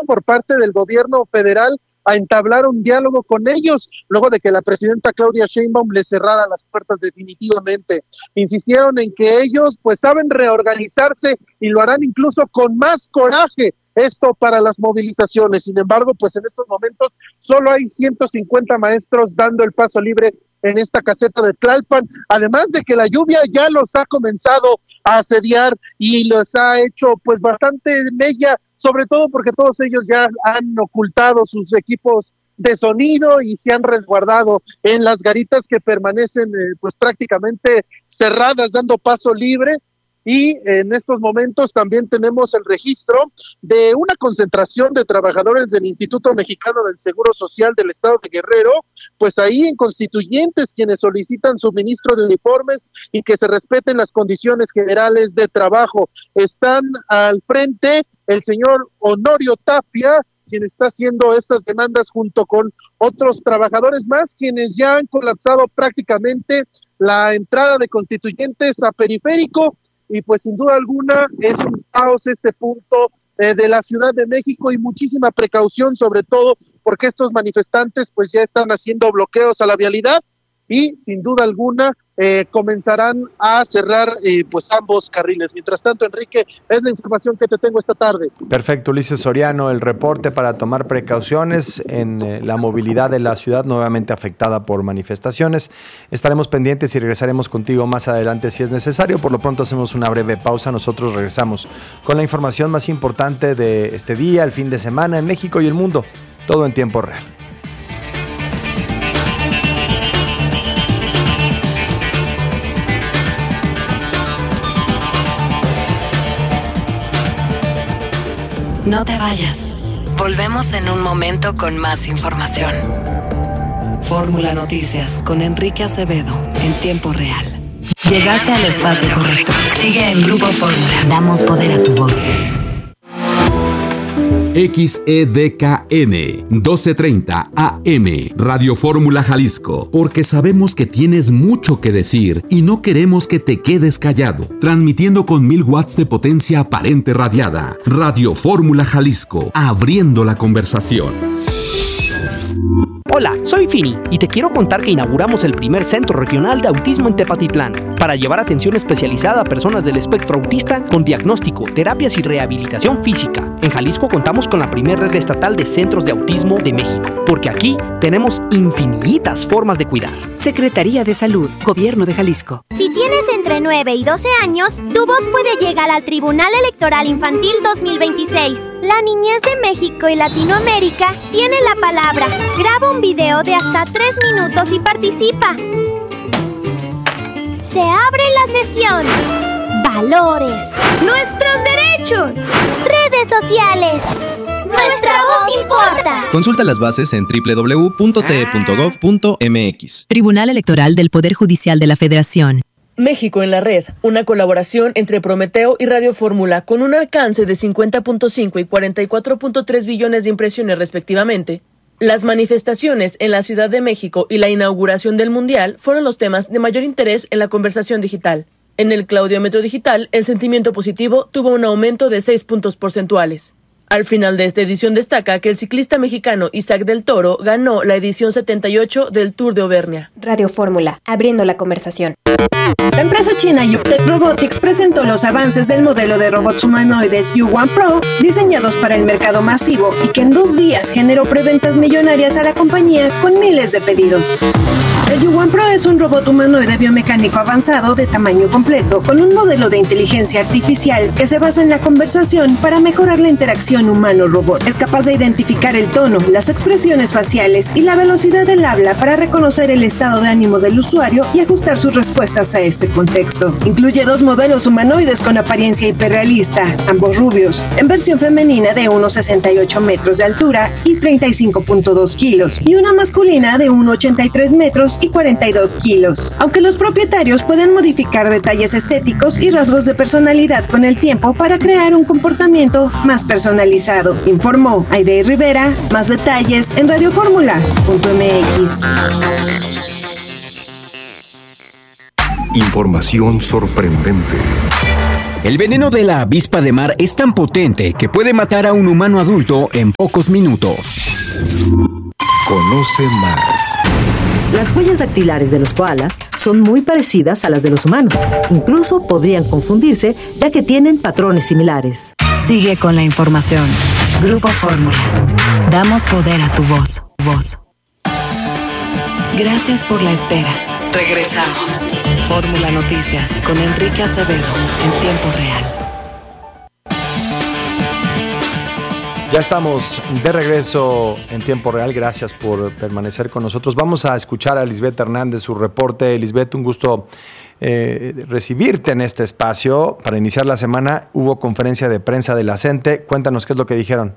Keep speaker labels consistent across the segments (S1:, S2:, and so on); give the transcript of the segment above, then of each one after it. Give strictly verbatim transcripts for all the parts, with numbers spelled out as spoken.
S1: por parte del gobierno federal a entablar un diálogo con ellos, luego de que la presidenta Claudia Sheinbaum les cerrara las puertas definitivamente. Insistieron en que ellos pues saben reorganizarse y lo harán incluso con más coraje, esto para las movilizaciones. Sin embargo, pues en estos momentos solo hay ciento cincuenta maestros dando el paso libre en esta caseta de Tlalpan, además de que la lluvia ya los ha comenzado a asediar y los ha hecho pues bastante mella, sobre todo porque todos ellos ya han ocultado sus equipos de sonido y se han resguardado en las garitas que permanecen eh, pues prácticamente cerradas, dando paso libre. Y en estos momentos también tenemos el registro de una concentración de trabajadores del Instituto Mexicano del Seguro Social del Estado de Guerrero, pues ahí en Constituyentes, quienes solicitan suministro de uniformes y que se respeten las condiciones generales de trabajo. Están al frente el señor Honorio Tapia, quien está haciendo estas demandas junto con otros trabajadores más, quienes ya han colapsado prácticamente la entrada de Constituyentes a Periférico. Y pues sin duda alguna es un caos este punto eh, de la Ciudad de México, y muchísima precaución, sobre todo porque estos manifestantes pues ya están haciendo bloqueos a la vialidad y sin duda alguna eh, comenzarán a cerrar eh, pues ambos carriles. Mientras tanto, Enrique, es la información que te tengo esta tarde.
S2: Perfecto, Ulises Soriano, el reporte para tomar precauciones en eh, la movilidad de la ciudad nuevamente afectada por manifestaciones. Estaremos pendientes y regresaremos contigo más adelante si es necesario. Por lo pronto hacemos una breve pausa. Nosotros regresamos con la información más importante de este día, el fin de semana en México y el mundo, todo en tiempo real.
S3: No te vayas. Volvemos en un momento con más información. Fórmula Noticias con Enrique Acevedo en tiempo real. Llegaste al espacio correcto. Sigue en Grupo Fórmula. Damos poder a tu voz.
S4: X E D K N doce treinta A M Radio Fórmula Jalisco, porque sabemos que tienes mucho que decir y no queremos que te quedes callado. Transmitiendo con mil watts de potencia aparente radiada. Radio Fórmula Jalisco, abriendo la conversación.
S5: Hola, soy Fini y te quiero contar que inauguramos el primer centro regional de autismo en Tepatitlán para llevar atención especializada a personas del espectro autista con diagnóstico, terapias y rehabilitación física. En Jalisco contamos con la primera red estatal de centros de autismo de México, porque aquí tenemos infinitas formas de cuidar.
S6: Secretaría de Salud, Gobierno de Jalisco.
S7: Si tienes entre nueve y doce años, tu voz puede llegar al Tribunal Electoral Infantil dos mil veintiséis. La niñez de México y Latinoamérica tiene la palabra. Graba un video de hasta tres minutos y participa. Se abre la sesión. Valores. Nuestros derechos. Redes sociales. Nuestra voz importa.
S8: Consulta las bases en doble u doble u doble u punto t e punto gov punto m x.
S6: Tribunal Electoral del Poder Judicial de la Federación.
S9: México en la red, una colaboración entre Prometeo y Radio Fórmula con un alcance de cincuenta punto cinco y cuarenta y cuatro punto tres billones de impresiones respectivamente. Las manifestaciones en la Ciudad de México y la inauguración del Mundial fueron los temas de mayor interés en la conversación digital. En el Claudiómetro Digital, el sentimiento positivo tuvo un aumento de seis puntos porcentuales. Al final de esta edición destaca que el ciclista mexicano Isaac del Toro ganó la edición setenta y ocho del Tour de Auvernia.
S10: Radio Fórmula, abriendo la conversación.
S11: La empresa china Yuptec Robotics presentó los avances del modelo de robots humanoides U uno Pro, diseñados para el mercado masivo y que en dos días generó preventas millonarias a la compañía con miles de pedidos. El U uno Pro es un robot humanoide biomecánico avanzado de tamaño completo, con un modelo de inteligencia artificial que se basa en la conversación para mejorar la interacción humano-robot. Es capaz de identificar el tono, las expresiones faciales y la velocidad del habla para reconocer el estado de ánimo del usuario y ajustar sus respuestas a este contexto. Incluye dos modelos humanoides con apariencia hiperrealista, ambos rubios, en versión femenina de uno coma sesenta y ocho metros de altura y treinta y cinco punto dos kilos, y una masculina de uno coma ochenta y tres metros y cuarenta y dos kilos. Aunque los propietarios pueden modificar detalles estéticos y rasgos de personalidad con el tiempo para crear un comportamiento más personalizado, informó Aide Rivera. Más detalles en radio fórmula punto m x.
S12: Información sorprendente, El veneno de la avispa de mar es tan potente que puede matar a un humano adulto en pocos minutos.
S13: Conoce más.
S14: Las huellas dactilares de los koalas son muy parecidas a las de los humanos. Incluso podrían confundirse, ya que tienen patrones similares.
S3: Sigue con la información. Grupo Fórmula. Damos poder a tu voz. Voz. Gracias por la espera. Regresamos. Fórmula Noticias con Enrique Acevedo en tiempo real.
S2: Ya estamos de regreso en tiempo real. Gracias por permanecer con nosotros. Vamos a escuchar a Lisbeth Hernández, su reporte. Lisbeth, un gusto eh, recibirte en este espacio. Para iniciar la semana hubo conferencia de prensa de la CENTE. Cuéntanos qué es lo que dijeron.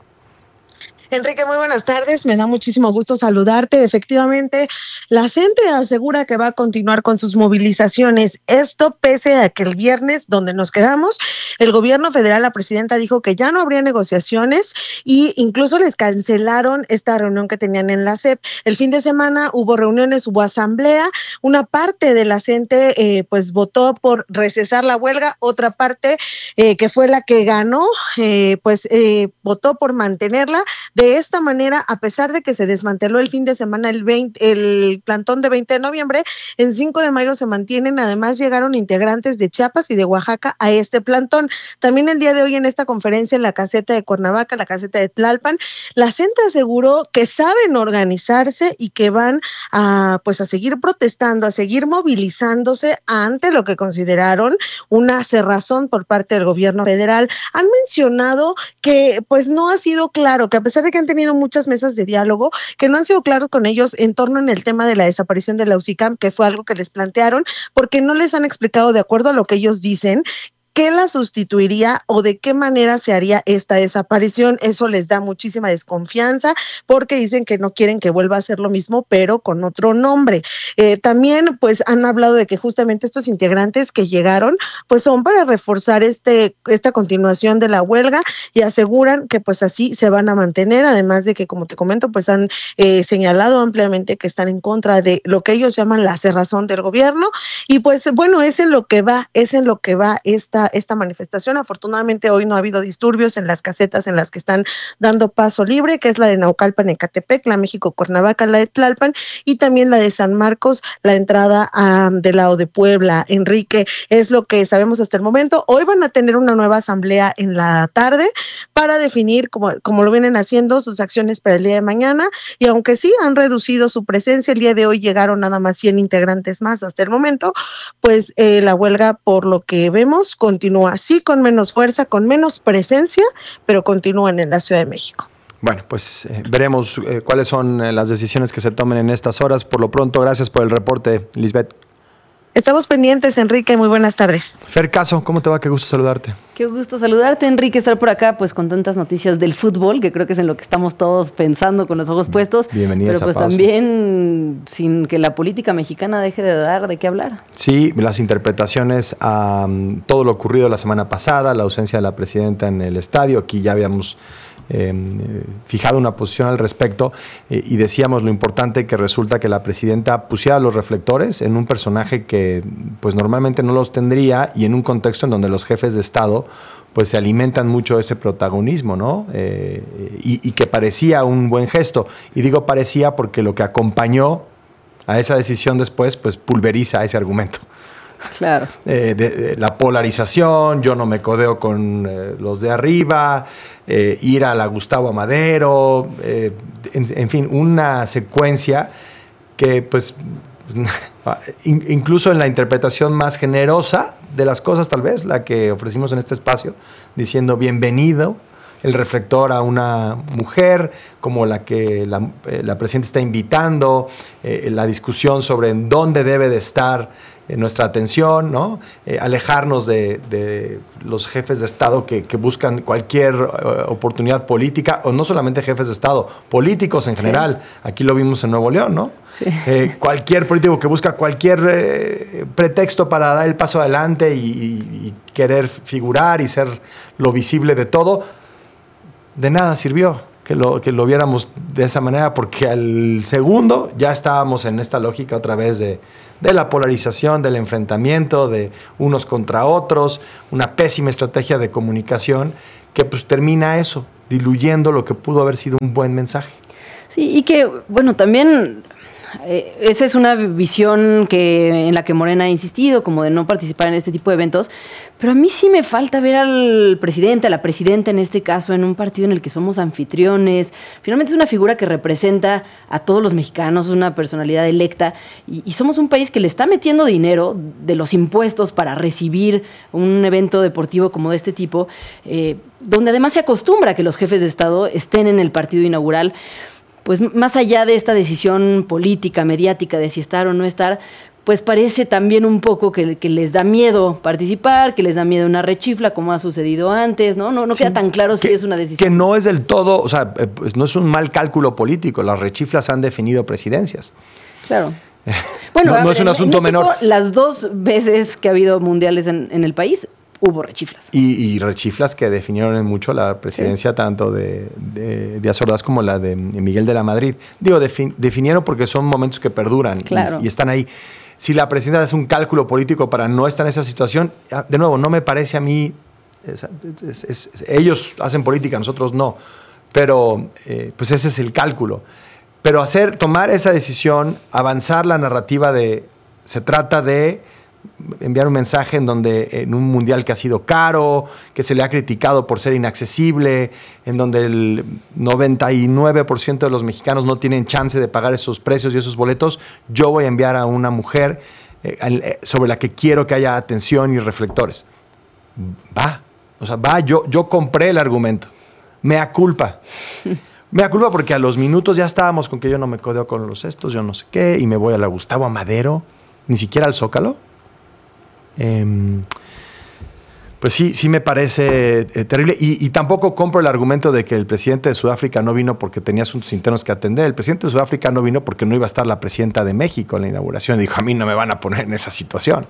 S15: Enrique, muy buenas tardes. Me da muchísimo gusto saludarte. Efectivamente, la CENTE asegura que va a continuar con sus movilizaciones. Esto pese a que el viernes, donde nos quedamos, el gobierno federal, la presidenta dijo que ya no habría negociaciones y incluso les cancelaron esta reunión que tenían en la C E P. El fin de semana hubo reuniones, hubo asamblea. Una parte de la CENTE eh, pues votó por recesar la huelga. Otra parte, eh, que fue la que ganó, eh, pues eh, votó por mantenerla. De esta manera, a pesar de que se desmanteló el fin de semana el, veinte, el plantón de veinte de noviembre, en cinco de mayo se mantienen. Además, llegaron integrantes de Chiapas y de Oaxaca a este plantón. También el día de hoy en esta conferencia en la caseta de Cuernavaca, la caseta de Tlalpan, la CENTE aseguró que saben organizarse y que van a, pues, a seguir protestando, a seguir movilizándose ante lo que consideraron una cerrazón por parte del gobierno federal. Han mencionado que pues no ha sido claro, que a pesar de que han tenido muchas mesas de diálogo, que no han sido claros con ellos en torno en el tema de la desaparición de la U C I C A M, que fue algo que les plantearon, porque no les han explicado, de acuerdo a lo que ellos dicen, ¿qué la sustituiría o de qué manera se haría esta desaparición? Eso les da muchísima desconfianza porque dicen que no quieren que vuelva a ser lo mismo, pero con otro nombre. Eh, también pues han hablado de que justamente estos integrantes que llegaron pues son para reforzar este esta continuación de la huelga y aseguran que pues así se van a mantener, además de que, como te comento, pues han eh, señalado ampliamente que están en contra de lo que ellos llaman la cerrazón del gobierno y pues bueno, es en lo que va, es en lo que va esta esta manifestación. Afortunadamente hoy no ha habido disturbios en las casetas en las que están dando paso libre, que es la de Naucalpan, Ecatepec, la México Cuernavaca, la de Tlalpan y también la de San Marcos, la entrada um, del lado de Puebla. Enrique, es lo que sabemos hasta el momento. Hoy van a tener una nueva asamblea en la tarde para definir, como, como lo vienen haciendo, sus acciones para el día de mañana, y aunque sí han reducido su presencia, el día de hoy llegaron nada más cien integrantes más hasta el momento, pues eh, la huelga, por lo que vemos, continúa así, con menos fuerza, con menos presencia, pero continúan en la Ciudad de México.
S2: Bueno, pues eh, veremos eh, cuáles son eh, las decisiones que se tomen en estas horas. Por lo pronto, gracias por el reporte, Lisbeth.
S15: Estamos pendientes, Enrique, muy buenas tardes.
S2: Fer Caso, ¿cómo te va? Qué gusto saludarte.
S16: Qué gusto saludarte, Enrique, estar por acá pues con tantas noticias del fútbol, que creo que es en lo que estamos todos pensando con los ojos puestos.
S2: Bienvenida.
S16: Pero pues
S2: pausa.
S16: También sin que la política mexicana deje de dar de qué hablar.
S2: Sí, las interpretaciones a um, todo lo ocurrido la semana pasada, la ausencia de la presidenta en el estadio, aquí ya habíamos Eh, fijado una posición al respecto eh, y decíamos lo importante que resulta que la presidenta pusiera los reflectores en un personaje que pues normalmente no los tendría y en un contexto en donde los jefes de Estado pues se alimentan mucho de ese protagonismo, ¿no? Eh, y, y que parecía un buen gesto. Y digo parecía porque lo que acompañó a esa decisión después pues pulveriza ese argumento.
S16: Claro.
S2: Eh, de, de la polarización, yo no me codeo con eh, los de arriba, eh, ir a la Gustavo Amadero, eh, en, en fin, una secuencia que pues in, incluso en la interpretación más generosa de las cosas, tal vez, la que ofrecimos en este espacio, diciendo bienvenido el reflector a una mujer como la que la, eh, la presidenta está invitando, eh, la discusión sobre en dónde debe de estar eh, nuestra atención, ¿no? Eh, alejarnos de, de los jefes de Estado que, que buscan cualquier uh, oportunidad política, o no solamente jefes de Estado, políticos en general. Sí. Aquí lo vimos en Nuevo León, ¿no? Sí. Eh, cualquier político que busca cualquier eh, pretexto para dar el paso adelante y, y, y querer figurar y ser lo visible de todo, de nada sirvió. que lo, que lo viéramos de esa manera, porque al segundo ya estábamos en esta lógica otra vez de, de la polarización, del enfrentamiento, de unos contra otros, una pésima estrategia de comunicación que pues termina eso, diluyendo lo que pudo haber sido un buen mensaje.
S16: Sí, y que, bueno, también eh, esa es una visión que en la que Morena ha insistido, como de no participar en este tipo de eventos, pero a mí sí me falta ver al presidente, a la presidenta en este caso, en un partido en el que somos anfitriones. Finalmente es una figura que representa a todos los mexicanos, una personalidad electa, y, y somos un país que le está metiendo dinero de los impuestos para recibir un evento deportivo como de este tipo, eh, donde además se acostumbra a que los jefes de Estado estén en el partido inaugural. Pues más allá de esta decisión política, mediática, de si estar o no estar, pues parece también un poco que, que les da miedo participar, que les da miedo una rechifla, como ha sucedido antes, ¿no? No, no sí, queda tan claro si
S2: que,
S16: es una decisión.
S2: Que no es del todo, o sea, pues no es un mal cálculo político. Las rechiflas han definido presidencias.
S16: Claro. Bueno,
S2: no, no es un asunto
S16: en México,
S2: menor.
S16: Las dos veces que ha habido mundiales en, en el país, hubo rechiflas.
S2: Y, y rechiflas que definieron mucho la presidencia, sí, tanto de, de Díaz Ordaz como la de Miguel de la Madrid. Digo, defin, definieron porque son momentos que perduran, claro, y, y están ahí. Si la presidenta hace un cálculo político para no estar en esa situación, de nuevo, no me parece a mí, es, es, es, ellos hacen política, nosotros no, pero eh, pues ese es el cálculo. Pero hacer, tomar esa decisión, avanzar la narrativa de, se trata de enviar un mensaje en donde en un mundial que ha sido caro, que se le ha criticado por ser inaccesible, en donde el noventa y nueve por ciento de los mexicanos no tienen chance de pagar esos precios y esos boletos, yo voy a enviar a una mujer eh, sobre la que quiero que haya atención y reflectores. Va, o sea, va, yo, yo compré el argumento. Mea culpa. Mea culpa porque a los minutos ya estábamos con que yo no me codeo con los estos, yo no sé qué, y me voy a la Gustavo Amadero, ni siquiera al Zócalo. Eh, pues sí, sí me parece eh, terrible. Y, y tampoco compro el argumento de que el presidente de Sudáfrica no vino porque tenía asuntos internos que atender. El presidente de Sudáfrica no vino porque no iba a estar la presidenta de México en la inauguración. Dijo, a mí no me van a poner en esa situación.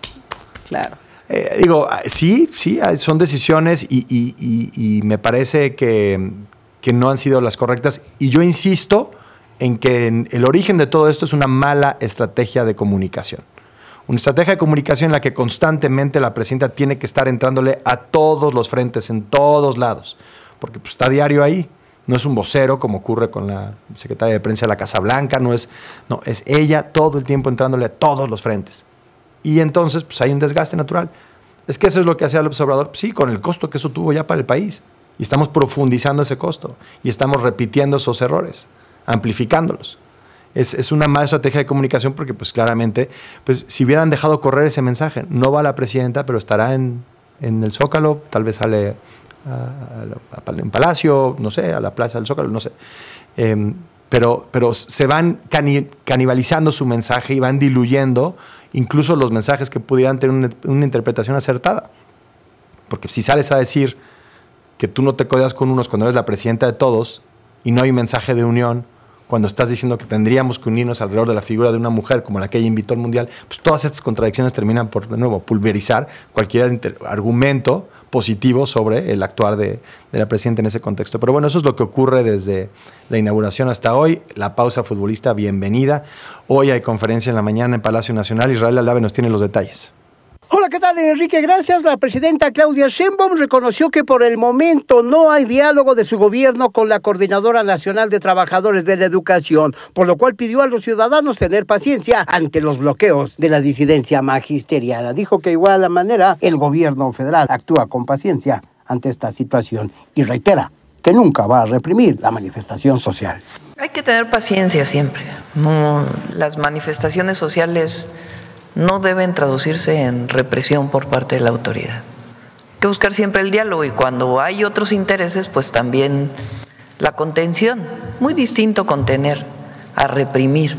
S16: Claro.
S2: Eh, digo, sí, sí, son decisiones y, y, y, y me parece que, que no han sido las correctas. Y yo insisto en que en el origen de todo esto es una mala estrategia de comunicación. Una estrategia de comunicación en la que constantemente la presidenta tiene que estar entrándole a todos los frentes, en todos lados, porque pues, está diario ahí. No es un vocero como ocurre con la secretaria de prensa de la Casa Blanca, no es, no, es ella todo el tiempo entrándole a todos los frentes. Y entonces pues, hay un desgaste natural. Es que eso es lo que hacía López Obrador, sí, con el costo que eso tuvo ya para el país. Y estamos profundizando ese costo y estamos repitiendo esos errores, amplificándolos. Es, es una mala estrategia de comunicación porque pues claramente, pues si hubieran dejado correr ese mensaje, no va la presidenta, pero estará en, en el Zócalo, tal vez sale a, a, a, en Palacio, no sé, a la Plaza del Zócalo, no sé. Eh, pero, pero se van cani, canibalizando su mensaje y van diluyendo incluso los mensajes que pudieran tener una, una interpretación acertada. Porque si sales a decir que tú no te codeas con unos cuando eres la presidenta de todos y no hay un mensaje de unión, cuando estás diciendo que tendríamos que unirnos alrededor de la figura de una mujer como la que ella invitó al Mundial, pues todas estas contradicciones terminan por, de nuevo, pulverizar cualquier inter- argumento positivo sobre el actuar de, de la presidenta en ese contexto. Pero bueno, eso es lo que ocurre desde la inauguración hasta hoy. La pausa futbolista, bienvenida. Hoy hay conferencia en la mañana en Palacio Nacional. Israel Aldave nos tiene los detalles.
S17: Hola, ¿qué tal, Enrique? Gracias. La presidenta Claudia Sheinbaum reconoció que por el momento no hay diálogo de su gobierno con la Coordinadora Nacional de Trabajadores de la Educación, por lo cual pidió a los ciudadanos tener paciencia ante los bloqueos de la disidencia magisterial. Dijo que igual la manera el gobierno federal actúa con paciencia ante esta situación y reitera que nunca va a reprimir la manifestación social.
S18: Hay que tener paciencia siempre. No, las manifestaciones sociales no deben traducirse en represión por parte de la autoridad. Hay que buscar siempre el diálogo y cuando hay otros intereses, pues también la contención. Muy distinto contener a reprimir.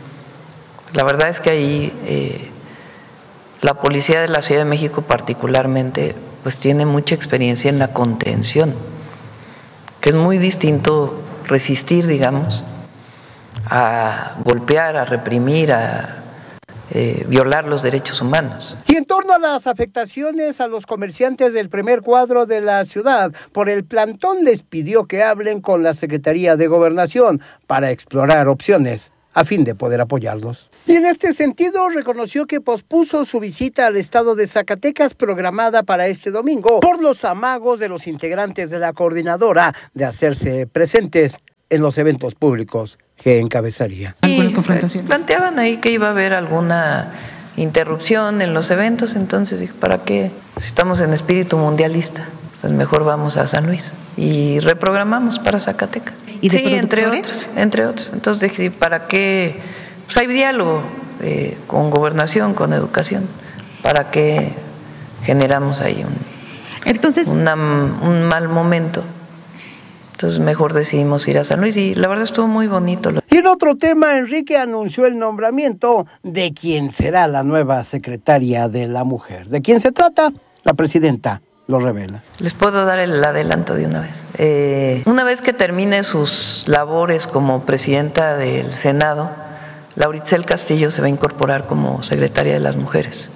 S18: La verdad es que ahí eh, la policía de la Ciudad de México particularmente pues tiene mucha experiencia en la contención, que es muy distinto resistir, digamos, a golpear, a reprimir, a eh, violar los derechos humanos.
S17: Y en torno a las afectaciones a los comerciantes del primer cuadro de la ciudad por el plantón, les pidió que hablen con la Secretaría de Gobernación para explorar opciones a fin de poder apoyarlos. Y en este sentido reconoció que pospuso su visita al estado de Zacatecas programada para este domingo por los amagos de los integrantes de la coordinadora de hacerse presentes en los eventos públicos que encabezaría.
S18: Y planteaban ahí que iba a haber alguna interrupción en los eventos, entonces dije, ¿para qué? Si estamos en espíritu mundialista, pues mejor vamos a San Luis y reprogramamos para Zacatecas.
S19: ¿Y de
S18: sí, entre otros, entre otros. Entonces dije, ¿para qué? Pues hay diálogo eh, con gobernación, con educación, ¿para qué generamos ahí un,
S19: Entonces,
S18: una, un mal momento? Entonces mejor decidimos ir a San Luis y la verdad estuvo muy bonito.
S17: Y en otro tema, Enrique anunció el nombramiento de quien será la nueva secretaria de la mujer. ¿De quién se trata? La presidenta lo revela.
S18: Les puedo dar el adelanto de una vez. Eh, una vez que termine sus labores como presidenta del Senado, Lauritzel Castillo se va a incorporar como secretaria de las mujeres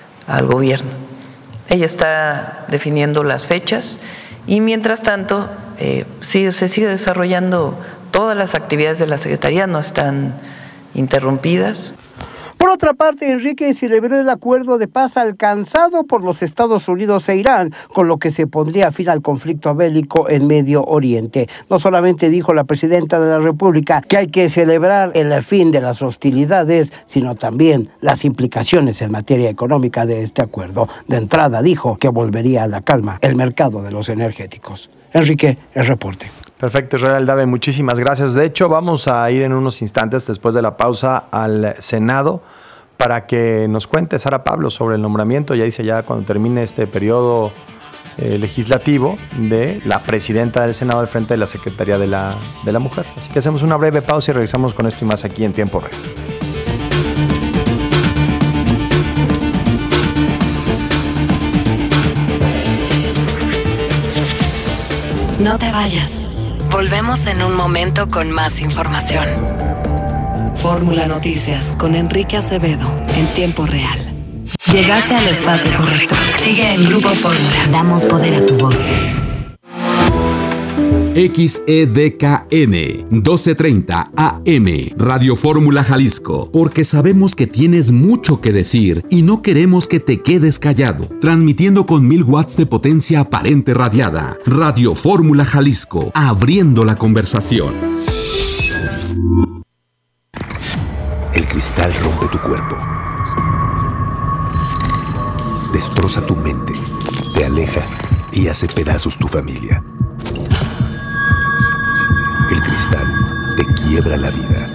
S18: al gobierno. Ella está definiendo las fechas y mientras tanto eh, sigue, se sigue desarrollando todas las actividades de la Secretaría, no están interrumpidas.
S17: Por otra parte, Enrique celebró el acuerdo de paz alcanzado por los Estados Unidos e Irán, con lo que se pondría fin al conflicto bélico en Medio Oriente. No solamente dijo la presidenta de la República que hay que celebrar el fin de las hostilidades, sino también las implicaciones en materia económica de este acuerdo. De entrada dijo que volvería a la calma el mercado de los energéticos. Enrique, el reporte.
S2: Perfecto, Israel Aldave, muchísimas gracias. De hecho, vamos a ir en unos instantes después de la pausa al Senado para que nos cuente Sara Pablo sobre el nombramiento, ya dice ya cuando termine este periodo eh, legislativo, de la presidenta del Senado al frente de la Secretaría de la, de la Mujer. Así que hacemos una breve pausa y regresamos con esto y más aquí en Tiempo Real.
S3: No te vayas. Volvemos en un momento con más información. Fórmula Noticias con Enrique Acevedo en tiempo real. Llegaste al espacio correcto. Sigue en Grupo Fórmula. Damos poder a tu voz.
S4: X E D K N doce treinta A M Radio Fórmula Jalisco, porque sabemos que tienes mucho que decir y no queremos que te quedes callado. Transmitiendo con mil watts de potencia aparente radiada. Radio Fórmula Jalisco, abriendo la conversación.
S13: El cristal rompe tu cuerpo, destroza tu mente, te aleja y hace pedazos tu familia. El cristal te quiebra la vida.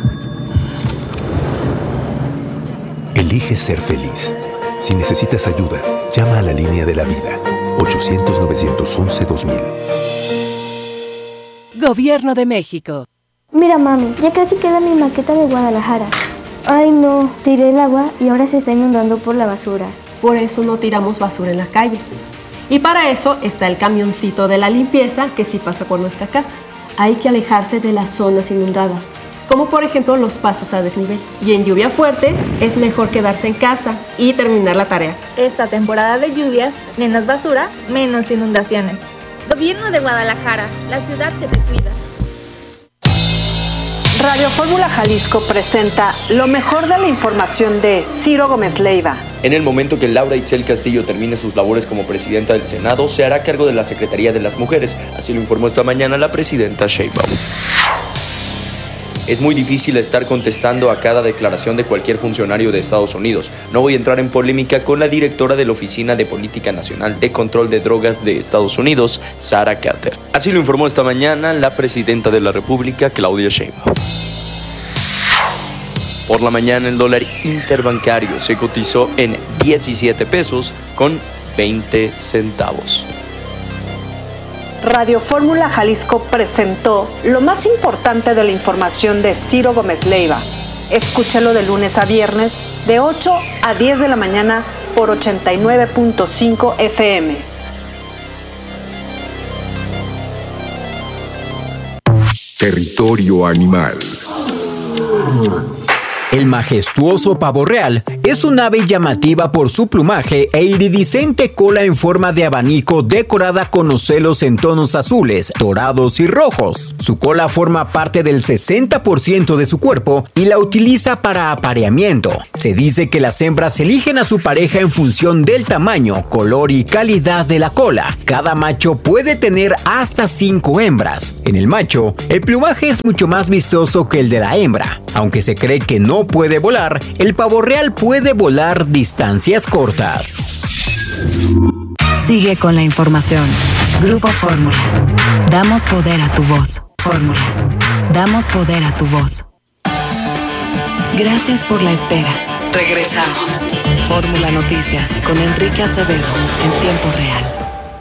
S13: Elige ser feliz. Si necesitas ayuda, llama a la línea de la vida. ochocientos, novecientos once, dos mil.
S20: Gobierno de México.
S21: Mira, mami, ya casi queda mi maqueta de Guadalajara. Ay, no, tiré el agua y ahora se está inundando por la basura.
S22: Por eso no tiramos basura en la calle. Y para eso está el camioncito de la limpieza que sí pasa por nuestra casa. Hay que alejarse de las zonas inundadas, como por ejemplo los pasos a desnivel. Y en lluvia fuerte es mejor quedarse en casa y terminar la tarea.
S23: Esta temporada de lluvias, menos basura, menos inundaciones. Gobierno de Guadalajara, la ciudad que te cuida.
S24: Radio Fórmula Jalisco presenta lo mejor de la información de Ciro Gómez Leiva.
S25: En el momento que Lauritzel Castillo termine sus labores como presidenta del Senado, se hará cargo de la Secretaría de las Mujeres, así lo informó esta mañana la presidenta Sheinbaum. Es muy difícil estar contestando a cada declaración de cualquier funcionario de Estados Unidos. No voy a entrar en polémica con la directora de la Oficina de Política Nacional de Control de Drogas de Estados Unidos, Sarah Carter. Así lo informó esta mañana la presidenta de la República, Claudia Sheinbaum. Por la mañana el dólar interbancario se cotizó en diecisiete pesos con veinte centavos.
S24: Radio Fórmula Jalisco presentó lo más importante de la información de Ciro Gómez Leiva. Escúchalo de lunes a viernes de ocho a diez de la mañana por ochenta y nueve punto cinco F M.
S13: Territorio animal.
S12: El majestuoso pavo real Es un ave llamativa por su plumaje e iridiscente cola en forma de abanico decorada con ocelos en tonos azules, dorados y rojos. Su cola forma parte del sesenta por ciento de su cuerpo y la utiliza para apareamiento. Se dice que las hembras eligen a su pareja en función del tamaño, color y calidad de la cola. Cada macho puede tener hasta cinco hembras. En el macho, el plumaje es mucho más vistoso que el de la hembra. Aunque se cree que no puede volar, el pavo real puede volar distancias cortas.
S3: Sigue con la información. Grupo Fórmula. Damos poder a tu voz. Fórmula. Damos poder a tu voz. Gracias por la espera. Regresamos. Fórmula Noticias con Enrique Acevedo en tiempo real.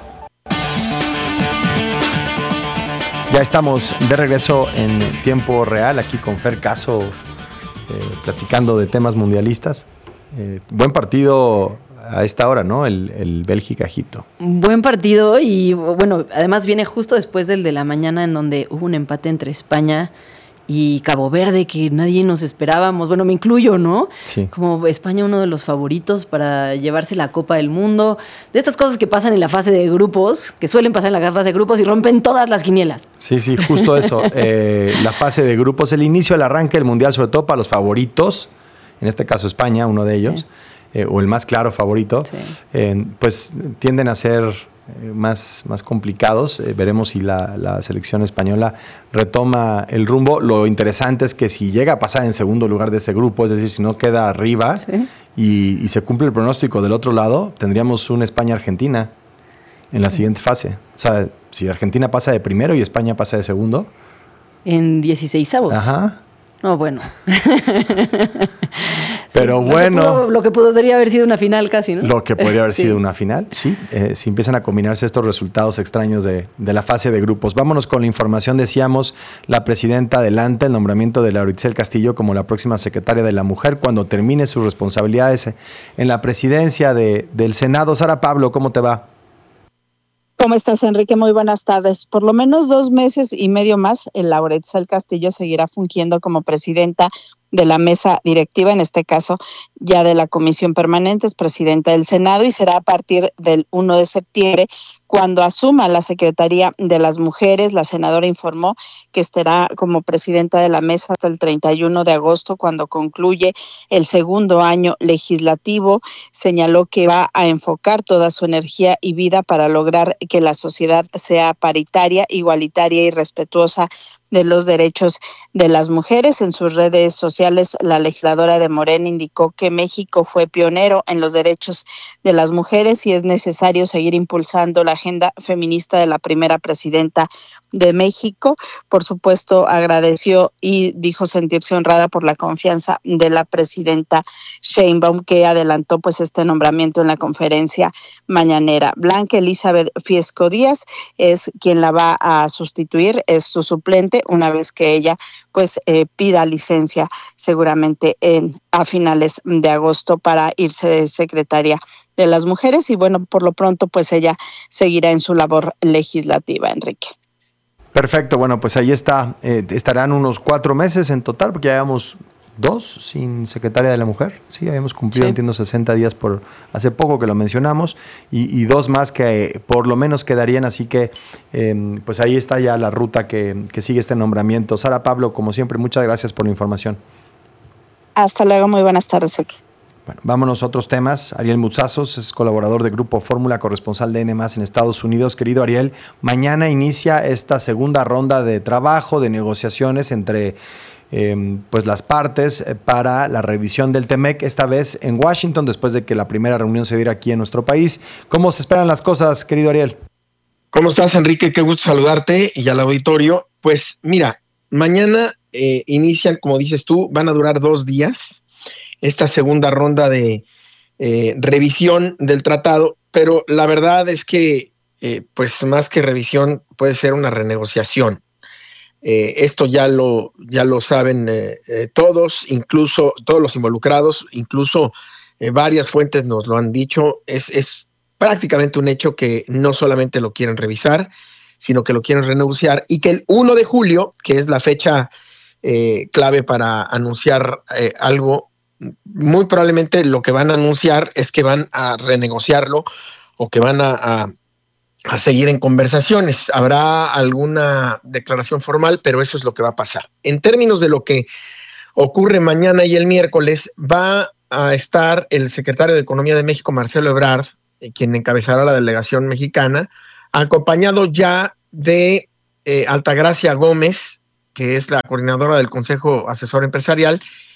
S2: Ya estamos de regreso en tiempo real aquí con Fer Caso, eh, platicando de temas mundialistas. Eh, buen partido a esta hora, ¿no? El, el Bélgica-Egipto.
S16: Buen partido y bueno, además viene justo después del de la mañana en donde hubo un empate entre España y Cabo Verde que nadie nos esperábamos. Bueno, me incluyo, ¿no?
S2: Sí.
S16: Como España uno de los favoritos para llevarse la Copa del Mundo. De estas cosas que pasan en la fase de grupos, que suelen pasar en la fase de grupos y rompen todas las quinielas.
S2: Sí, sí, justo eso. eh, la fase de grupos, el inicio, el arranque del Mundial, sobre todo para los favoritos, en este caso España, uno de ellos, sí. eh, o el más claro favorito, sí. eh, pues tienden a ser más, más complicados. Eh, veremos si la, la selección española retoma el rumbo. Lo interesante es que si llega a pasar en segundo lugar de ese grupo, es decir, si no queda arriba, ¿sí? y, y se cumple el pronóstico del otro lado, tendríamos una España-Argentina en la sí. siguiente fase. O sea, si Argentina pasa de primero y España pasa de segundo.
S16: En dieciseisavos.
S2: Ajá.
S16: No, bueno.
S2: Pero
S16: sí,
S2: bueno.
S16: Lo que, pudo, lo que podría haber sido una final casi, ¿no?
S2: Lo que podría haber
S16: sí.
S2: sido una final, sí. Eh, si empiezan a combinarse estos resultados extraños de, de la fase de grupos. Vámonos con la información. Decíamos, la presidenta adelanta el nombramiento de Laura Itzel Castillo como la próxima secretaria de la Mujer cuando termine sus responsabilidades en la presidencia de, del Senado. Sara Pablo, ¿cómo te va?
S1: ¿Cómo estás, Enrique? Muy buenas tardes. Por lo menos dos meses y medio más, el Laura Itzel Castillo seguirá fungiendo como presidenta de la mesa directiva, en este caso ya de la Comisión Permanente, es presidenta del Senado y será a partir del primero de septiembre cuando asuma la Secretaría de las Mujeres. La senadora informó que estará como presidenta de la mesa hasta el treinta y uno de agosto, cuando concluye el segundo año legislativo. Señaló que va a enfocar toda su energía y vida para lograr que la sociedad sea paritaria, igualitaria y respetuosa de los derechos de las mujeres. En sus redes sociales, la legisladora de Morena indicó que México fue pionero en los derechos de las mujeres y es necesario seguir impulsando la agenda feminista de la primera presidenta de México. Por supuesto, agradeció y dijo sentirse honrada por la confianza de la presidenta Sheinbaum, que adelantó pues este nombramiento en la conferencia mañanera. Blanca Elizabeth Fiesco Díaz es quien la va a sustituir, es su suplente, una vez que ella pues eh, pida licencia seguramente en, a finales de agosto para irse de secretaria de las mujeres y bueno, por lo pronto pues ella seguirá en su labor legislativa, Enrique.
S2: Perfecto, bueno, pues ahí está, eh, estarán unos cuatro meses en total, porque ya llevamos dos sin secretaria de la mujer, sí, habíamos cumplido, sí. entiendo, sesenta días por hace poco que lo mencionamos, y, y dos más que eh, por lo menos quedarían, así que eh, pues ahí está ya la ruta que, que sigue este nombramiento. Sara Pablo, como siempre, muchas gracias por la información.
S1: Hasta luego, muy buenas tardes aquí.
S2: Bueno, vámonos a otros temas. Ariel Mutsazos es colaborador de Grupo Fórmula, corresponsal de N más en Estados Unidos. Querido Ariel, mañana inicia esta segunda ronda de trabajo, de negociaciones entre eh, pues las partes para la revisión del TEMEC, esta vez en Washington, después de que la primera reunión se diera aquí en nuestro país. ¿Cómo se esperan las cosas, querido Ariel?
S5: ¿Cómo estás, Enrique? Qué gusto saludarte y al auditorio. Pues mira, mañana eh, inician, como dices tú, van a durar dos días esta segunda ronda de eh, revisión del tratado, pero la verdad es que, eh, pues más que revisión, puede ser una renegociación. Eh, esto ya lo, ya lo saben eh, eh, todos, incluso todos los involucrados, incluso eh, varias fuentes nos lo han dicho. Es, es prácticamente un hecho que no solamente lo quieren revisar, sino que lo quieren renegociar y que el primero de julio, que es la fecha eh, clave para anunciar eh, algo, muy probablemente lo que van a anunciar es que van a renegociarlo o que van a, a, a seguir en conversaciones. Habrá alguna declaración formal, pero eso es lo que va a pasar. En términos de lo que ocurre mañana y el miércoles, va a estar el secretario de Economía de México, Marcelo Ebrard, quien encabezará la delegación mexicana, acompañado ya de eh, Altagracia Gómez, que es la coordinadora del Consejo Asesor Empresarial,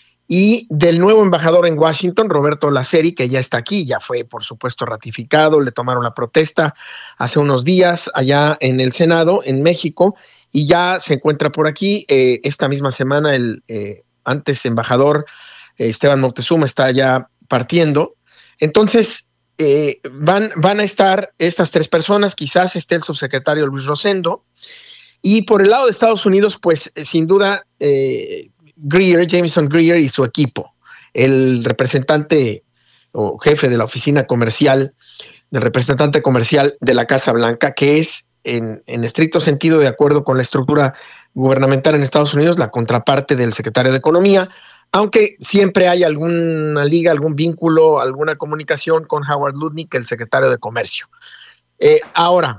S5: y del nuevo embajador en Washington, Roberto Laceri, que ya está aquí, ya fue, por supuesto, ratificado, le tomaron la protesta hace unos días allá en el Senado, en México, y ya se encuentra por aquí. Eh, esta misma semana el eh, antes embajador eh, Esteban Moctezuma está ya partiendo. Entonces, eh, van, van a estar estas tres personas, quizás esté el subsecretario Luis Rosendo, y por el lado de Estados Unidos, pues, sin duda, eh, Greer, Jameson Greer y su equipo, el representante o jefe de la oficina comercial, del representante comercial de la Casa Blanca, que es en, en estricto sentido, de acuerdo con la estructura gubernamental en Estados Unidos, la contraparte del secretario de Economía, aunque siempre hay alguna liga, algún vínculo, alguna comunicación con Howard Lutnick, el secretario de Comercio. Eh, ahora,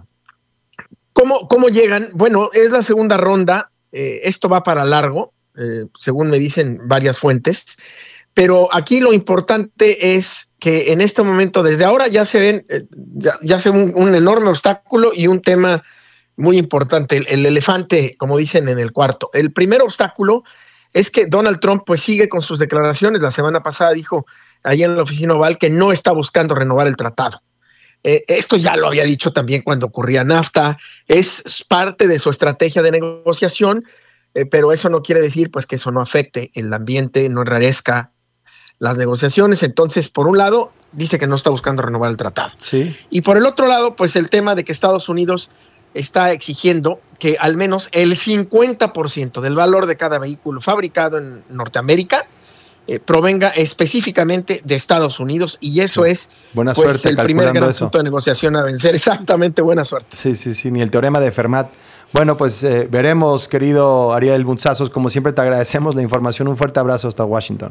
S5: ¿cómo, ¿cómo llegan? Bueno, es la segunda ronda, eh, esto va para largo, Eh, según me dicen varias fuentes, pero aquí lo importante es que en este momento, desde ahora ya se ven, eh, ya, ya se ve un, un enorme obstáculo y un tema muy importante, el, el elefante, como dicen, en el cuarto. El primer obstáculo es que Donald Trump pues sigue con sus declaraciones. La semana pasada dijo ahí en la oficina oval que no está buscando renovar el tratado. Eh, esto ya lo había dicho también cuando ocurría NAFTA, es parte de su estrategia de negociación. Eh, pero eso no quiere decir pues que eso no afecte el ambiente, no enrarezca las negociaciones. Entonces, por un lado, dice que no está buscando renovar el tratado.
S2: Sí.
S5: Y por el otro lado, pues el tema de que Estados Unidos está exigiendo que al menos el cincuenta por ciento del valor de cada vehículo fabricado en Norteamérica eh, provenga específicamente de Estados Unidos, y eso sí. es
S2: buena
S5: pues,
S2: suerte
S5: el primer gran
S2: eso.
S5: punto de negociación a vencer. Exactamente, buena suerte.
S2: Sí, sí, sí, ni el teorema de Fermat. Bueno, pues eh, veremos, querido Ariel Buntzazos, como siempre te agradecemos la información, un fuerte abrazo hasta Washington.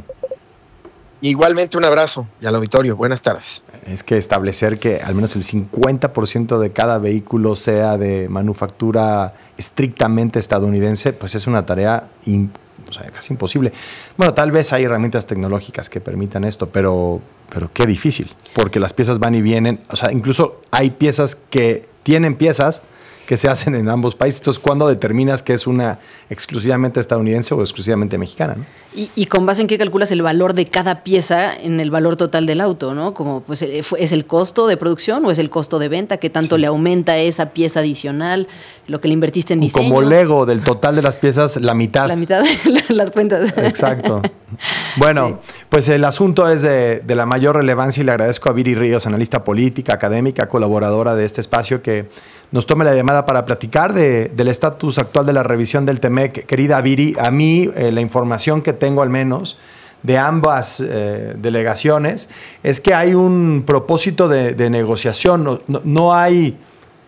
S5: Igualmente un abrazo y al auditorio, buenas tardes.
S2: Es que establecer que al menos el cincuenta por ciento de cada vehículo sea de manufactura estrictamente estadounidense, pues es una tarea in, o sea, casi imposible. Bueno, tal vez hay herramientas tecnológicas que permitan esto, pero, pero qué difícil, porque las piezas van y vienen, o sea, incluso hay piezas que tienen piezas que se hacen en ambos países. Entonces, ¿cuándo determinas que es una exclusivamente estadounidense o exclusivamente mexicana, ¿no?
S16: Y, y con base en qué calculas el valor de cada pieza en el valor total del auto, ¿no? Como pues es el costo de producción o es el costo de venta, qué tanto sí. le aumenta esa pieza adicional, lo que le invertiste en diseño.
S2: Como Lego, del total de las piezas, la mitad.
S16: La mitad de las cuentas.
S2: Exacto. Bueno, sí. pues el asunto es de, de la mayor relevancia y le agradezco a Viri Ríos, analista política, académica, colaboradora de este espacio, que nos tome la llamada para platicar de, del estatus actual de la revisión del Temec. Querida Viri, a mí eh, la información que tengo al menos de ambas eh, delegaciones es que hay un propósito de, de negociación. No, no, no hay,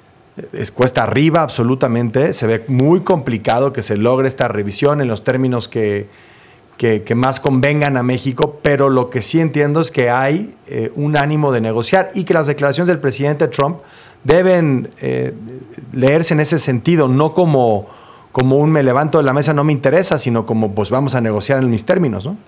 S2: es cuesta arriba absolutamente, se ve muy complicado que se logre esta revisión en los términos que, que, que más convengan a México, pero lo que sí entiendo es que hay eh, un ánimo de negociar y que las declaraciones del presidente Trump deben eh, leerse en ese sentido, no como, como un me levanto de la mesa, no me interesa, sino como pues vamos a negociar en mis términos, ¿no?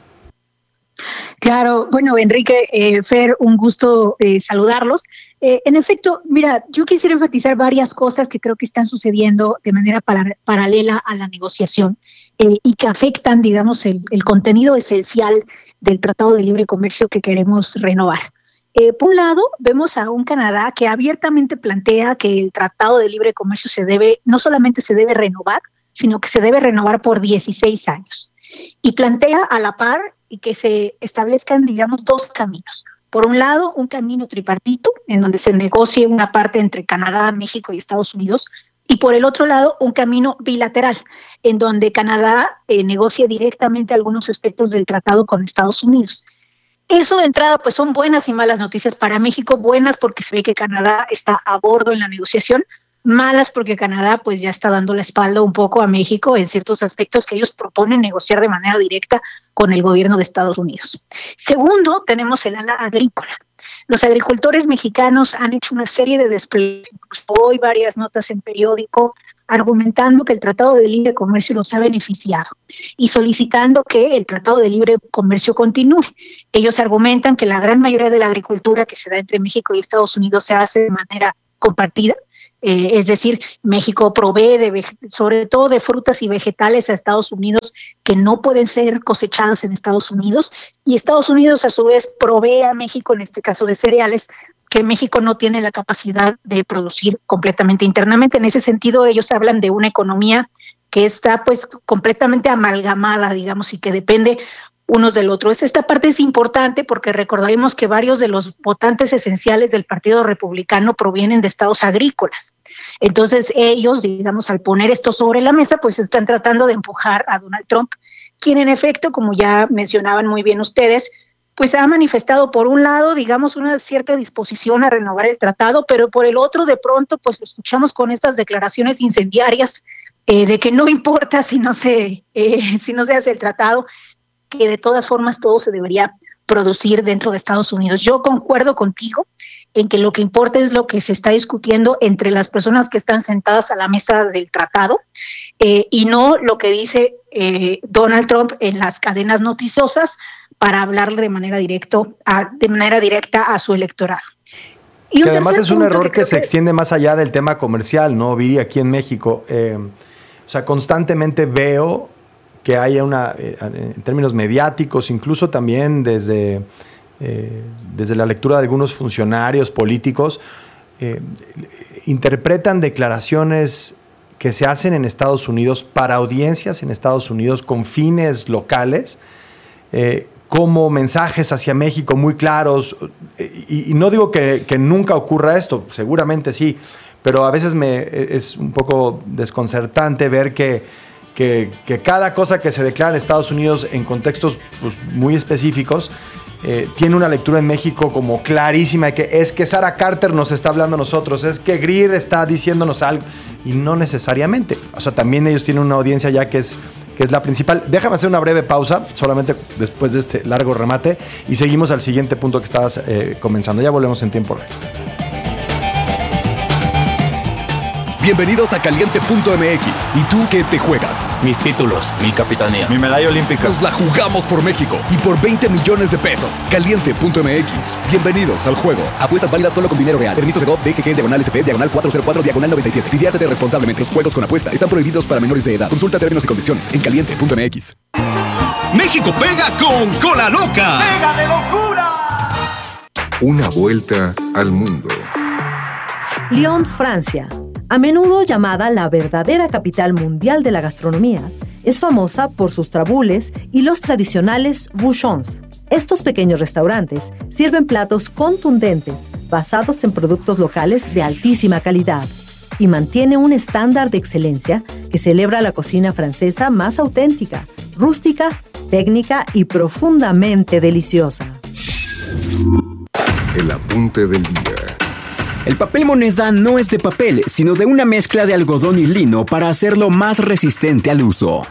S6: Claro, bueno, Enrique, eh, Fer, un gusto eh, saludarlos. Eh, en efecto, mira, yo quisiera enfatizar varias cosas que creo que están sucediendo de manera para, paralela a la negociación eh, y que afectan, digamos, el, el contenido esencial del Tratado de Libre Comercio que queremos renovar. Eh, por un lado, vemos a un Canadá que abiertamente plantea que el Tratado de Libre Comercio se debe, no solamente se debe renovar, sino que se debe renovar por dieciséis años. Y plantea a la par y que se establezcan, digamos, dos caminos. Por un lado, un camino tripartito, en donde se negocie una parte entre Canadá, México y Estados Unidos, y por el otro lado, un camino bilateral, en donde Canadá eh, negocie directamente algunos aspectos del tratado con Estados Unidos. Eso de entrada pues son buenas y malas noticias para México, buenas porque se ve que Canadá está a bordo en la negociación, malas porque Canadá pues ya está dando la espalda un poco a México en ciertos aspectos que ellos proponen negociar de manera directa con el gobierno de Estados Unidos. Segundo, tenemos el ala agrícola. Los agricultores mexicanos han hecho una serie de desplegados, hoy varias notas en periódico, argumentando que el Tratado de Libre Comercio los ha beneficiado y solicitando que el Tratado de Libre Comercio continúe. Ellos argumentan que la gran mayoría de la agricultura que se da entre México y Estados Unidos se hace de manera compartida, eh, es decir, México provee de, sobre todo de frutas y vegetales a Estados Unidos que no pueden ser cosechadas en Estados Unidos, y Estados Unidos a su vez provee a México, en este caso de cereales, que México no tiene la capacidad de producir completamente internamente. En ese sentido, ellos hablan de una economía que está pues completamente amalgamada, digamos, y que depende unos del otro. Esta parte es importante porque recordaremos que varios de los votantes esenciales del Partido Republicano provienen de estados agrícolas. Entonces ellos, digamos, al poner esto sobre la mesa, pues están tratando de empujar a Donald Trump, quien en efecto, como ya mencionaban muy bien ustedes, pues ha manifestado por un lado, digamos, una cierta disposición a renovar el tratado, pero por el otro, de pronto, pues lo escuchamos con estas declaraciones incendiarias eh, de que no importa si no se, eh, si no se hace el tratado, que de todas formas todo se debería producir dentro de Estados Unidos. Yo concuerdo contigo en que lo que importa es lo que se está discutiendo entre las personas que están sentadas a la mesa del tratado eh, y no lo que dice eh, Donald Trump en las cadenas noticiosas para hablarle de manera, directo a, de manera directa a su electorado.
S2: Y que además es un error que, que se que... extiende más allá del tema comercial, ¿no, Viri? Aquí en México, eh, o sea, constantemente veo que haya una, eh, en términos mediáticos, incluso también desde, eh, desde la lectura de algunos funcionarios políticos, eh, interpretan declaraciones que se hacen en Estados Unidos para audiencias en Estados Unidos con fines locales, eh, como mensajes hacia México muy claros. Y, y no digo que, que nunca ocurra esto, seguramente sí, pero a veces me, es un poco desconcertante ver que Que, que cada cosa que se declara en Estados Unidos en contextos pues, muy específicos eh, tiene una lectura en México como clarísima de que es que Sarah Carter nos está hablando a nosotros, es que Greer está diciéndonos algo, y no necesariamente. O sea, también ellos tienen una audiencia ya que es, que es la principal. Déjame hacer una breve pausa, solamente después de este largo remate, y seguimos al siguiente punto que estabas eh, comenzando. Ya volvemos en tiempo real.
S7: Bienvenidos a Caliente punto M X. ¿Y tú qué te juegas?
S8: Mis títulos, mi capitanía,
S7: mi medalla olímpica. Nos la jugamos por México y por veinte millones de pesos. Caliente punto M X. Bienvenidos al juego. Apuestas válidas solo con dinero real. Permisos de G O V, D G G, diagonal S P, diagonal cuatro cero cuatro, diagonal noventa y siete. Diviértete responsablemente. Los juegos con apuesta están prohibidos para menores de edad. Consulta términos y condiciones en Caliente punto M X.
S9: México pega con Cola Loca.
S19: ¡Pega de locura!
S20: Una vuelta al mundo.
S14: Lyon, Francia. A menudo llamada la verdadera capital mundial de la gastronomía, es famosa por sus trabules y los tradicionales bouchons. Estos pequeños restaurantes sirven platos contundentes basados en productos locales de altísima calidad y mantiene un estándar de excelencia que celebra la cocina francesa más auténtica, rústica, técnica y profundamente deliciosa.
S20: El apunte del día.
S12: El papel moneda no es de papel, sino de una mezcla de algodón y lino para hacerlo más resistente al uso.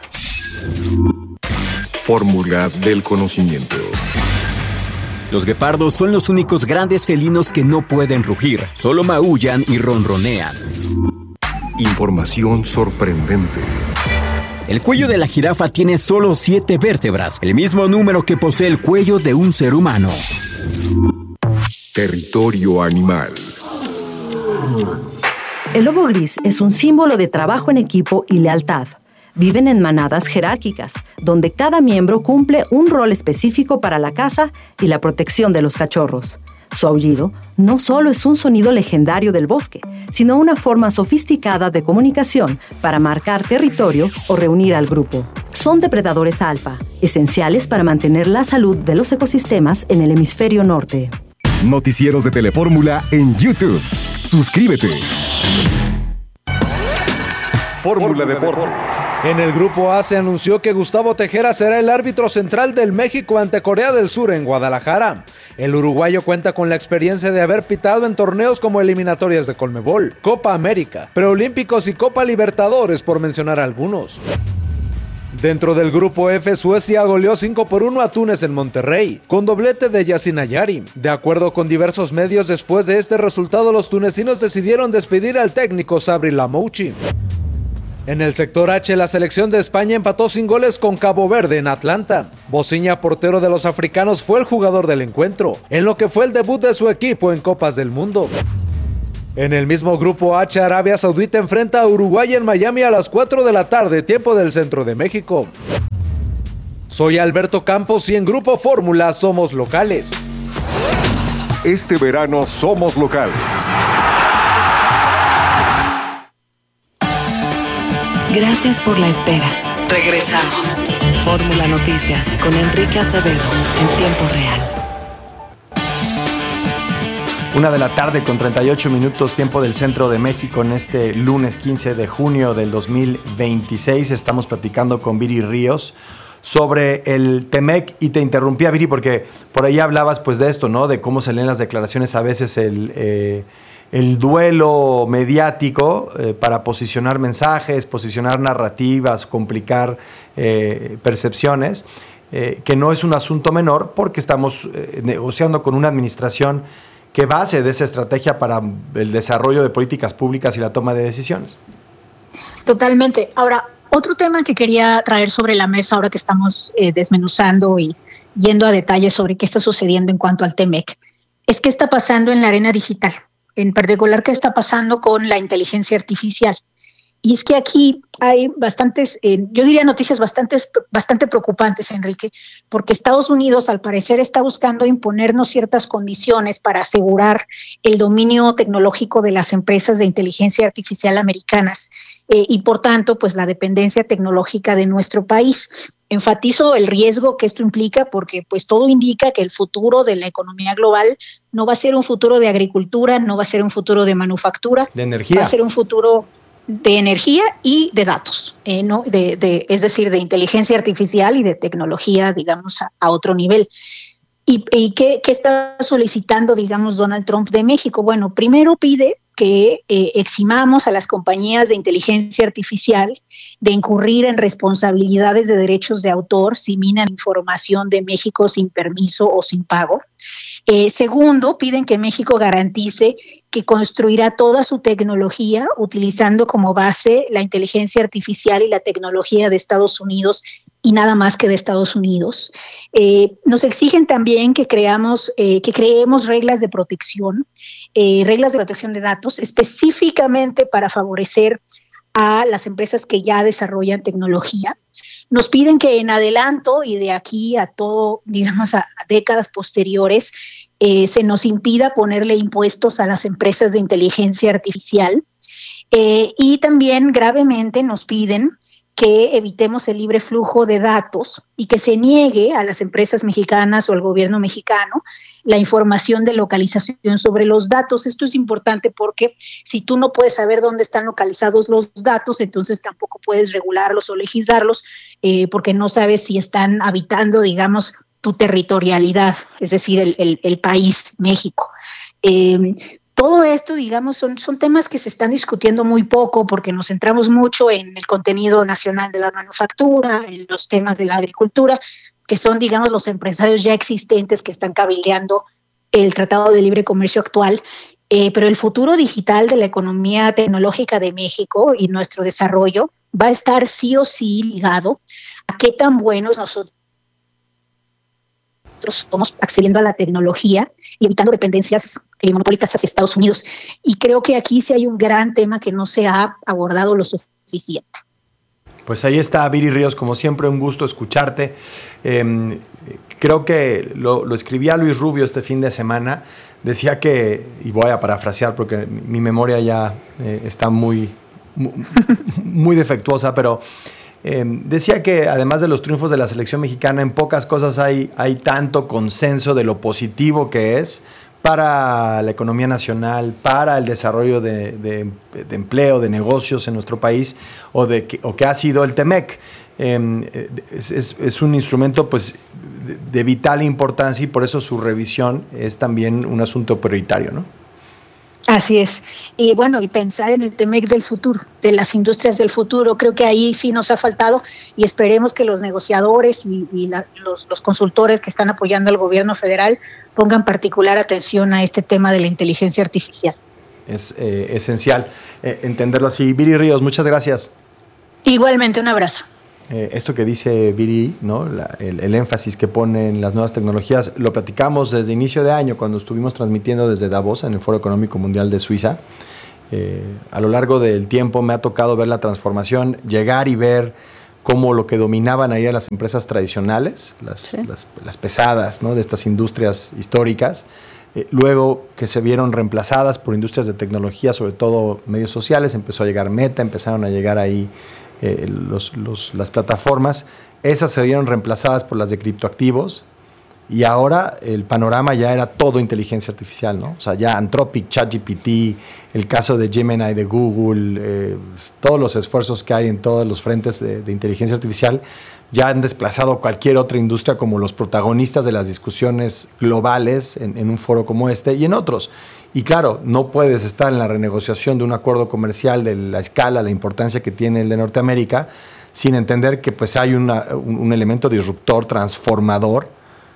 S20: Fórmula del conocimiento.
S12: Los guepardos son los únicos grandes felinos que no pueden rugir, solo maullan y ronronean.
S20: Información sorprendente.
S12: El cuello de la jirafa tiene solo siete vértebras, el mismo número que posee el cuello de un ser humano.
S20: Territorio animal.
S14: El lobo gris es un símbolo de trabajo en equipo y lealtad. Viven en manadas jerárquicas, donde cada miembro cumple un rol específico para la caza y la protección de los cachorros. Su aullido no solo es un sonido legendario del bosque, sino una forma sofisticada de comunicación para marcar territorio o reunir al grupo. Son depredadores alfa, esenciales para mantener la salud de los ecosistemas en el hemisferio norte.
S7: Noticieros de Telefórmula en YouTube. Suscríbete.
S9: Fórmula Deportes.
S2: En el grupo A se anunció que Gustavo Tejera será el árbitro central del México ante Corea del Sur en Guadalajara. El uruguayo cuenta con la experiencia de haber pitado en torneos como eliminatorias de Conmebol, Copa América, Preolímpicos y Copa Libertadores, por mencionar algunos. Dentro del grupo F, Suecia goleó cinco por uno a Túnez en Monterrey, con doblete de Yacine Ayari. De acuerdo con diversos medios, después de este resultado, los tunecinos decidieron despedir al técnico Sabri Lamouchi. En el sector H, la selección de España empató sin goles con Cabo Verde en Atlanta. Bociña, portero de los africanos, fue el jugador del encuentro, en lo que fue el debut de su equipo en Copas del Mundo. En el mismo grupo H, Arabia Saudita enfrenta a Uruguay en Miami a las cuatro de la tarde, tiempo del centro de México. Soy Alberto Campos y en Grupo Fórmula somos locales.
S20: Este verano somos locales.
S3: Gracias por la espera. Regresamos. Fórmula Noticias con Enrique Acevedo en tiempo real.
S2: Una de la tarde con treinta y ocho minutos, tiempo del centro de México, en este lunes quince de junio del dos mil veintiséis. Estamos platicando con Viri Ríos sobre el Temec y te interrumpía, Viri, porque por ahí hablabas pues de esto, ¿no? De cómo se leen las declaraciones a veces el... Eh, el duelo mediático eh, para posicionar mensajes, posicionar narrativas, complicar eh, percepciones, eh, que no es un asunto menor porque estamos eh, negociando con una administración que base de esa estrategia para el desarrollo de políticas públicas y la toma de decisiones.
S6: Totalmente. Ahora, otro tema que quería traer sobre la mesa ahora que estamos eh, desmenuzando y yendo a detalles sobre qué está sucediendo en cuanto al Temec, es qué está pasando en la arena digital. En particular, qué está pasando con la inteligencia artificial. Y es que aquí hay bastantes, eh, yo diría noticias bastante, bastante preocupantes, Enrique, porque Estados Unidos al parecer está buscando imponernos ciertas condiciones para asegurar el dominio tecnológico de las empresas de inteligencia artificial americanas eh, y por tanto pues la dependencia tecnológica de nuestro país. Enfatizo el riesgo que esto implica porque pues todo indica que el futuro de la economía global no va a ser un futuro de agricultura, no va a ser un futuro de manufactura,
S2: de energía,
S6: va a ser un futuro de energía y de datos, eh, ¿no? de, de, es decir, de inteligencia artificial y de tecnología, digamos, a, a otro nivel. ¿Y, y qué, qué está solicitando, digamos, Donald Trump de México? Bueno, primero pide que eh, eximamos a las compañías de inteligencia artificial de incurrir en responsabilidades de derechos de autor si minan información de México sin permiso o sin pago. Eh, segundo, piden que México garantice que construirá toda su tecnología utilizando como base la inteligencia artificial y la tecnología de Estados Unidos y nada más que de Estados Unidos. Eh, nos exigen también que creamos, eh, que creemos reglas de protección, eh, reglas de protección de datos, específicamente para favorecer a las empresas que ya desarrollan tecnología. Nos piden que en adelanto y de aquí a todo, digamos, a, a décadas posteriores, eh, se nos impida ponerle impuestos a las empresas de inteligencia artificial. Eh, y también gravemente nos piden que evitemos el libre flujo de datos y que se niegue a las empresas mexicanas o al gobierno mexicano la información de localización sobre los datos. Esto es importante porque si tú no puedes saber dónde están localizados los datos, entonces tampoco puedes regularlos o legislarlos eh, porque no sabes si están habitando, digamos, tu territorialidad, es decir, el, el, el país, México. Eh, Todo esto, digamos, son, son temas que se están discutiendo muy poco porque nos centramos mucho en el contenido nacional de la manufactura, en los temas de la agricultura, que son, digamos, los empresarios ya existentes que están cabildeando el Tratado de Libre Comercio actual. Eh, pero el futuro digital de la economía tecnológica de México y nuestro desarrollo va a estar sí o sí ligado a qué tan buenos nosotros somos accediendo a la tecnología y evitando dependencias eh, monopólicas hacia Estados Unidos. Y creo que aquí sí hay un gran tema que no se ha abordado lo suficiente.
S2: Pues ahí está Viri Ríos, como siempre, un gusto escucharte. Eh, creo que lo, lo escribía Luis Rubio este fin de semana. Decía que, y voy a parafrasear porque mi memoria ya eh, está muy, muy, muy defectuosa, pero eh, decía que además de los triunfos de la selección mexicana, en pocas cosas hay, hay tanto consenso de lo positivo que es para la economía nacional, para el desarrollo de, de, de empleo, de negocios en nuestro país, o, de, o que ha sido el TEMEC. Eh, es, es, es un instrumento pues, de, de vital importancia y por eso su revisión es también un asunto prioritario, ¿no?
S6: Así es. Y bueno, y pensar en el TEMEC del futuro, de las industrias del futuro, creo que ahí sí nos ha faltado y esperemos que los negociadores y, y la, los, los consultores que están apoyando al gobierno federal pongan particular atención a este tema de la inteligencia artificial.
S2: Es eh, esencial eh, entenderlo así. Viri Ríos, muchas gracias.
S6: Igualmente, un abrazo.
S2: Eh, esto que dice Viri, ¿no? La, el, el énfasis que pone en las nuevas tecnologías, lo platicamos desde inicio de año cuando estuvimos transmitiendo desde Davos en el Foro Económico Mundial de Suiza. Eh, a lo largo del tiempo me ha tocado ver la transformación, llegar y ver cómo lo que dominaban ahí a las empresas tradicionales, las, sí. las, las pesadas, ¿no? De estas industrias históricas, eh, luego que se vieron reemplazadas por industrias de tecnología, sobre todo medios sociales, empezó a llegar Meta, empezaron a llegar ahí Eh, los, los, las plataformas, esas se vieron reemplazadas por las de criptoactivos y ahora el panorama ya era todo inteligencia artificial, ¿no? O sea, ya Anthropic, ChatGPT, el caso de Gemini de Google, eh, todos los esfuerzos que hay en todos los frentes de, de inteligencia artificial ya han desplazado cualquier otra industria como los protagonistas de las discusiones globales en, en un foro como este y en otros. Y claro, no puedes estar en la renegociación de un acuerdo comercial de la escala, la importancia que tiene el de Norteamérica, sin entender que pues, hay una, un, un elemento disruptor, transformador,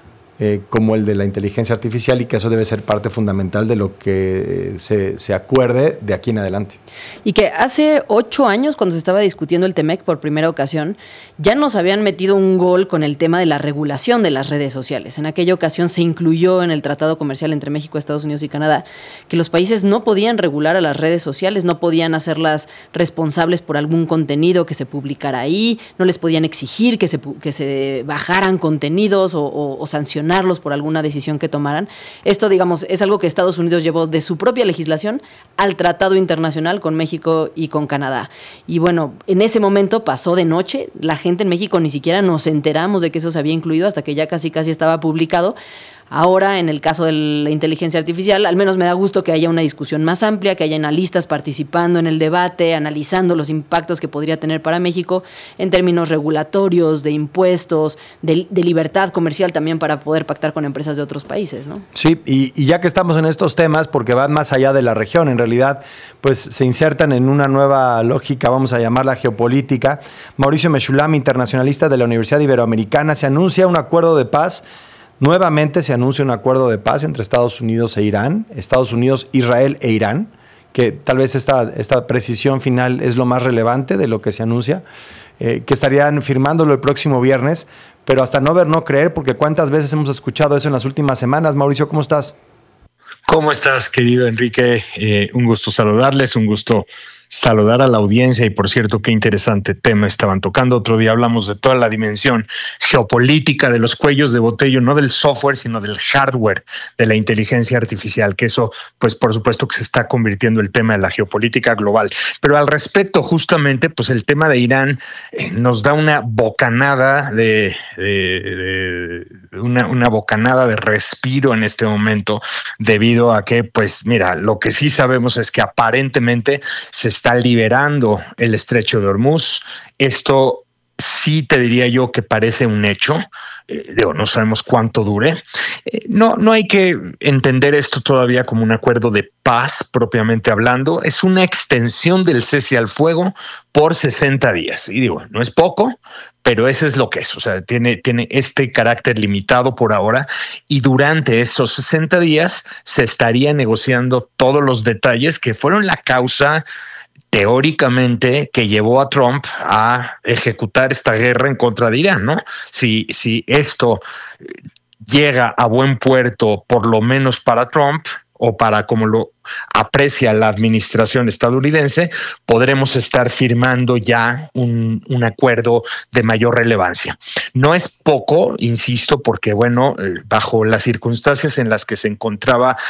S2: eh, como el de la inteligencia artificial y que eso debe ser parte fundamental de lo que se, se acuerde de aquí en adelante.
S16: Y que hace ocho años, cuando se estaba discutiendo el TEMEC por primera ocasión, ya nos habían metido un gol con el tema de la regulación de las redes sociales. En aquella ocasión se incluyó en el Tratado Comercial entre México, Estados Unidos y Canadá que los países no podían regular a las redes sociales, no podían hacerlas responsables por algún contenido que se publicara ahí, no les podían exigir que se, que se bajaran contenidos o, o, o sancionarlos por alguna decisión que tomaran. Esto, digamos, es algo que Estados Unidos llevó de su propia legislación al Tratado Internacional con México y con Canadá. Y bueno, en ese momento pasó de noche, la gente en México ni siquiera nos enteramos de que eso se había incluido hasta que ya casi casi estaba publicado. Ahora, en el caso de la inteligencia artificial, al menos me da gusto que haya una discusión más amplia, que haya analistas participando en el debate, analizando los impactos que podría tener para México en términos regulatorios, de impuestos, de, de libertad comercial también para poder pactar con empresas de otros países, ¿no?
S2: Sí, y, y ya que estamos en estos temas, porque van más allá de la región, en realidad, pues se insertan en una nueva lógica, vamos a llamarla geopolítica. Mauricio Mechulam, internacionalista de la Universidad Iberoamericana, se anuncia un acuerdo de paz. Nuevamente se anuncia un acuerdo de paz entre Estados Unidos e Irán, Estados Unidos, Israel e Irán, que tal vez esta, esta precisión final es lo más relevante de lo que se anuncia, eh, que estarían firmándolo el próximo viernes, pero hasta no ver, no creer, porque cuántas veces hemos escuchado eso en las últimas semanas. Mauricio, ¿cómo estás?
S10: ¿Cómo estás, querido Enrique? Eh, un gusto saludarles, un gusto saludar a la audiencia y, por cierto, qué interesante tema estaban tocando. Otro día hablamos de toda la dimensión geopolítica de los cuellos de botella, no del software, sino del hardware de la inteligencia artificial, que eso, pues, por supuesto que se está convirtiendo en el tema de la geopolítica global. Pero al respecto, justamente, pues el tema de Irán eh, nos da una bocanada de, de, de una, una bocanada de respiro en este momento, debido a que, pues, mira, lo que sí sabemos es que aparentemente se está está liberando el estrecho de Hormuz. Esto sí te diría yo que parece un hecho. Eh, digo, no sabemos cuánto dure. Eh, no, no hay que entender esto todavía como un acuerdo de paz propiamente hablando. Es una extensión del cese al fuego por sesenta días. Y digo, no es poco, pero eso es lo que es. O sea, tiene, tiene este carácter limitado por ahora, y durante estos sesenta días se estaría negociando todos los detalles que fueron la causa teóricamente que llevó a Trump a ejecutar esta guerra en contra de Irán, ¿no? Si, si esto llega a buen puerto, por lo menos para Trump, o para como lo aprecia la administración estadounidense, podremos estar firmando ya un, un acuerdo de mayor relevancia. No es poco, insisto, porque bueno, bajo las circunstancias en las que se encontraba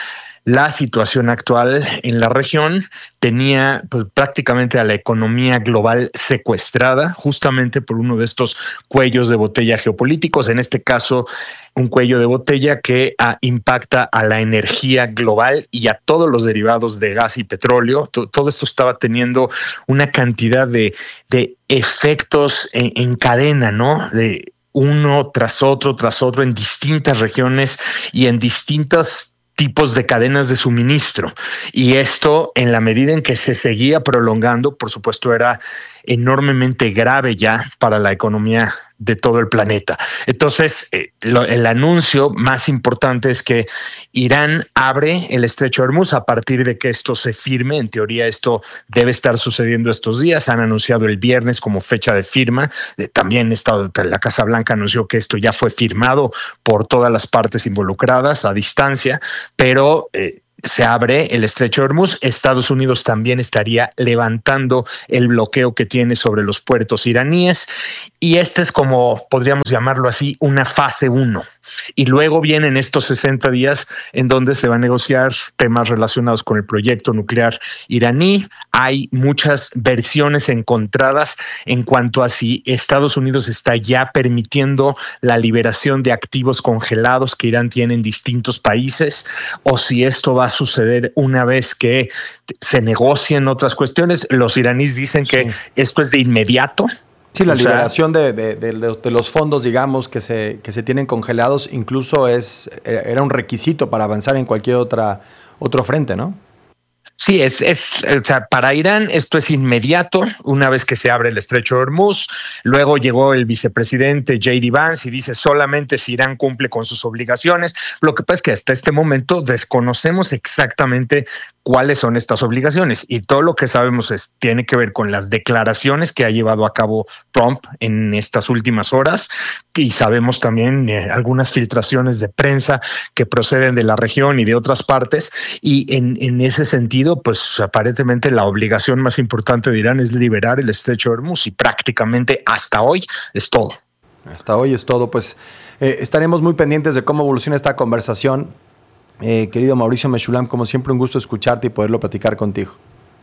S10: la situación actual en la región tenía pues, prácticamente a la economía global secuestrada justamente por uno de estos cuellos de botella geopolíticos, en este caso un cuello de botella que ah, impacta a la energía global y a todos los derivados de gas y petróleo. T- todo esto estaba teniendo una cantidad de, de efectos en, en cadena, ¿no? De uno tras otro, tras otro, en distintas regiones y en distintas tipos de cadenas de suministro. Y esto, en la medida en que se seguía prolongando, por supuesto, era enormemente grave ya para la economía de todo el planeta. Entonces, eh, lo, el anuncio más importante es que Irán abre el estrecho de Hormuz a partir de que esto se firme. En teoría, esto debe estar sucediendo estos días. Han anunciado el viernes como fecha de firma. Eh, también estado, la Casa Blanca anunció que esto ya fue firmado por todas las partes involucradas a distancia, pero eh, se abre el estrecho de Hormuz. Estados Unidos también estaría levantando el bloqueo que tiene sobre los puertos iraníes y este es como, podríamos llamarlo así, una fase uno. Y luego vienen estos sesenta días en donde se va a negociar temas relacionados con el proyecto nuclear iraní. Hay muchas versiones encontradas en cuanto a si Estados Unidos está ya permitiendo la liberación de activos congelados que Irán tiene en distintos países o si esto va a suceder una vez que se negocien otras cuestiones. Los iraníes dicen que sí. Esto es de inmediato.
S2: Sí, la
S10: o
S2: liberación sea, de, de, de, de los fondos, digamos, que se, que se tienen congelados, incluso es era un requisito para avanzar en cualquier otra otro frente, ¿no?
S10: Sí, es, es, o sea, para Irán esto es inmediato, una vez que se abre el estrecho de Hormuz. Luego llegó el vicepresidente J D Vance y dice solamente si Irán cumple con sus obligaciones. Lo que pasa es que hasta este momento desconocemos exactamente cuáles son estas obligaciones y todo lo que sabemos es, tiene que ver con las declaraciones que ha llevado a cabo Trump en estas últimas horas y sabemos también eh, algunas filtraciones de prensa que proceden de la región y de otras partes y en, en ese sentido pues aparentemente la obligación más importante de Irán es liberar el estrecho de Hormuz y prácticamente hasta hoy es todo.
S2: Hasta hoy es todo, pues eh, estaremos muy pendientes de cómo evoluciona esta conversación. Eh, querido Mauricio Meshulam, como siempre un gusto escucharte y poderlo platicar contigo.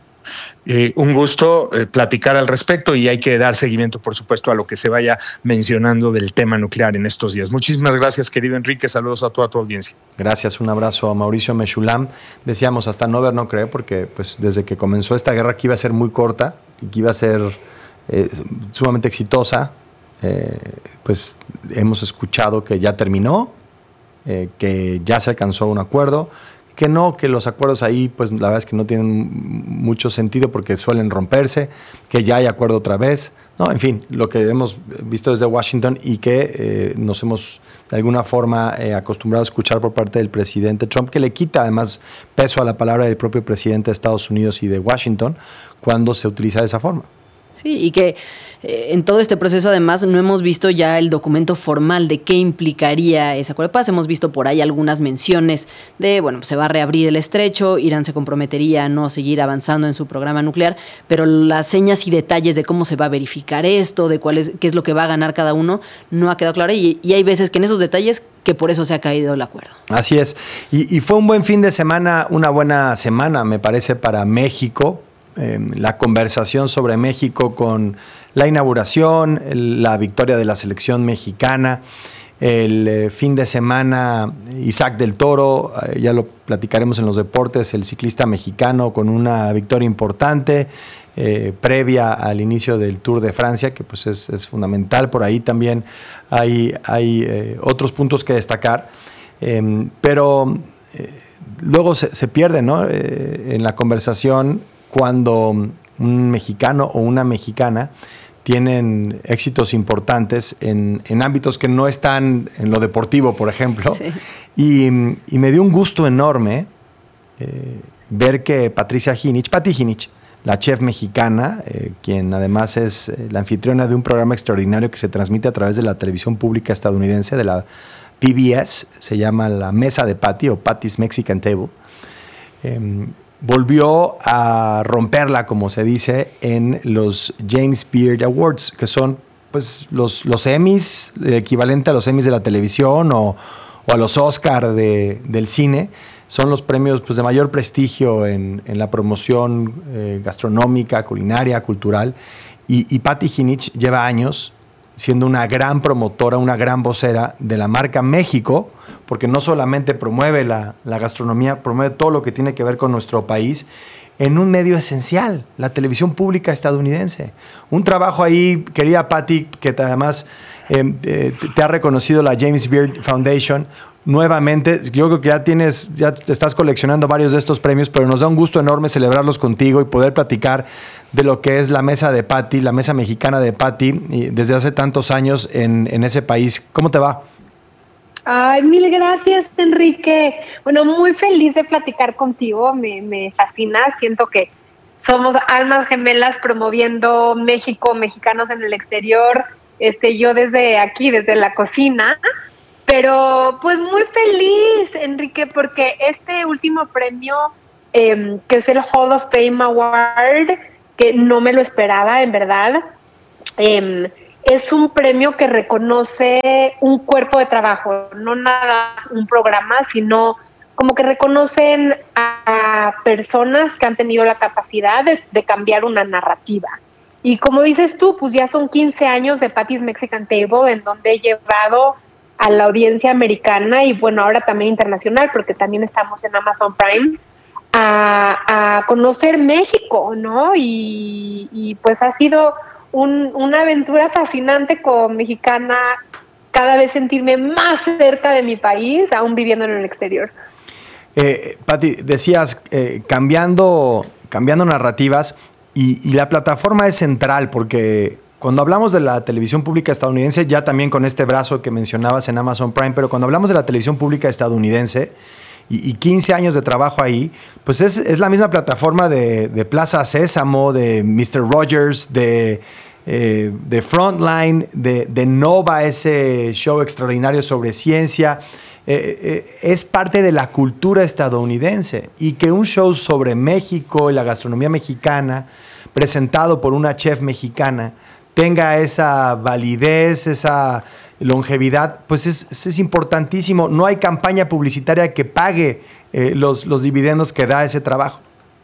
S10: Eh, un gusto eh, platicar al respecto y hay que dar seguimiento, por supuesto, a lo que se vaya mencionando del tema nuclear en estos días. Muchísimas gracias, querido Enrique. Saludos a toda tu audiencia.
S2: Gracias, un abrazo a Mauricio Meshulam. Decíamos hasta no ver, no creer, porque pues desde que comenzó esta guerra que iba a ser muy corta y que iba a ser eh, sumamente exitosa, eh, pues hemos escuchado que ya terminó, eh, que ya se alcanzó un acuerdo, que no, que los acuerdos ahí, pues la verdad es que no tienen mucho sentido porque suelen romperse, que ya hay acuerdo otra vez, no, en fin, lo que hemos visto desde Washington y que eh, nos hemos de alguna forma eh, acostumbrado a escuchar por parte del presidente Trump, que le quita además peso a la palabra del propio presidente de Estados Unidos y de Washington cuando se utiliza de esa forma.
S16: Sí, y que eh, en todo este proceso además no hemos visto ya el documento formal de qué implicaría ese acuerdo de paz. Hemos visto por ahí algunas menciones de, bueno, se va a reabrir el estrecho, Irán se comprometería a no seguir avanzando en su programa nuclear, pero las señas y detalles de cómo se va a verificar esto, de cuál es, qué es lo que va a ganar cada uno, no ha quedado claro y, y hay veces que en esos detalles que por eso se ha caído el acuerdo.
S2: Así es, y, y fue un buen fin de semana, una buena semana me parece para México. Eh, la conversación sobre México con la inauguración, el, la victoria de la selección mexicana, el eh, fin de semana Isaac del Toro, eh, ya lo platicaremos en los deportes, el ciclista mexicano con una victoria importante eh, previa al inicio del Tour de Francia, que pues es, es fundamental. Por ahí también hay, hay eh, otros puntos que destacar, eh, pero eh, luego se, se pierde, ¿no? Eh, en la conversación cuando un mexicano o una mexicana tienen éxitos importantes en, en ámbitos que no están en lo deportivo, por ejemplo. Sí. Y, y me dio un gusto enorme eh, ver que Patricia Jinich, Pati Jinich, la chef mexicana, eh, quien además es eh, la anfitriona de un programa extraordinario que se transmite a través de la televisión pública estadounidense, de la P B S, se llama La Mesa de Pati o Pati's Mexican Table, eh, volvió a romperla, como se dice, en los James Beard Awards, que son pues los, los Emmys, el equivalente a los Emmys de la televisión o, o a los Oscar de, del cine. son los premios pues, de mayor prestigio en, en la promoción eh, gastronómica, culinaria, cultural. Y, y Patty Jinich lleva años siendo una gran promotora, una gran vocera de la marca México, porque no solamente promueve la, la gastronomía, promueve todo lo que tiene que ver con nuestro país, en un medio esencial, la televisión pública estadounidense. Un trabajo ahí, querida Patty, que además eh, eh, te ha reconocido la James Beard Foundation. Nuevamente, yo creo que ya tienes, ya te estás coleccionando varios de estos premios, pero nos da un gusto enorme celebrarlos contigo y poder platicar de lo que es la mesa de Patty, la mesa mexicana de Patty, desde hace tantos años en, en ese país. ¿Cómo te va?
S4: Ay, mil gracias, Enrique. Bueno, muy feliz de platicar contigo, me, me fascina, siento que somos almas gemelas promoviendo México, mexicanos en el exterior, este, yo desde aquí, desde la cocina, pero pues muy feliz, Enrique, porque este último premio, eh, que es el Hall of Fame Award, que no me lo esperaba, en verdad, eh, es un premio que reconoce un cuerpo de trabajo, no nada más un programa, sino como que reconocen a personas que han tenido la capacidad de, de cambiar una narrativa. Y como dices tú, pues ya son quince años de Patty's Mexican Table, en donde he llevado a la audiencia americana y bueno, ahora también internacional, porque también estamos en Amazon Prime, a, a conocer México, ¿no? Y, y pues ha sido Un, una aventura fascinante como mexicana, cada vez sentirme más cerca de mi país, aún viviendo en el exterior.
S2: Eh, Patty, decías, eh, cambiando, cambiando narrativas, y, y la plataforma es central, porque cuando hablamos de la televisión pública estadounidense, ya también con este brazo que mencionabas en Amazon Prime, pero cuando hablamos de la televisión pública estadounidense, y quince años de trabajo ahí, pues es, es la misma plataforma de, de Plaza Sésamo, de mister Rogers, de, eh, de Frontline, de, de Nova, ese show extraordinario sobre ciencia. Eh, eh, es parte de la cultura estadounidense, y que un show sobre México y la gastronomía mexicana, presentado por una chef mexicana, tenga esa validez, esa longevidad, pues es, es importantísimo. No hay campaña publicitaria que pague eh, los, los dividendos que da ese trabajo.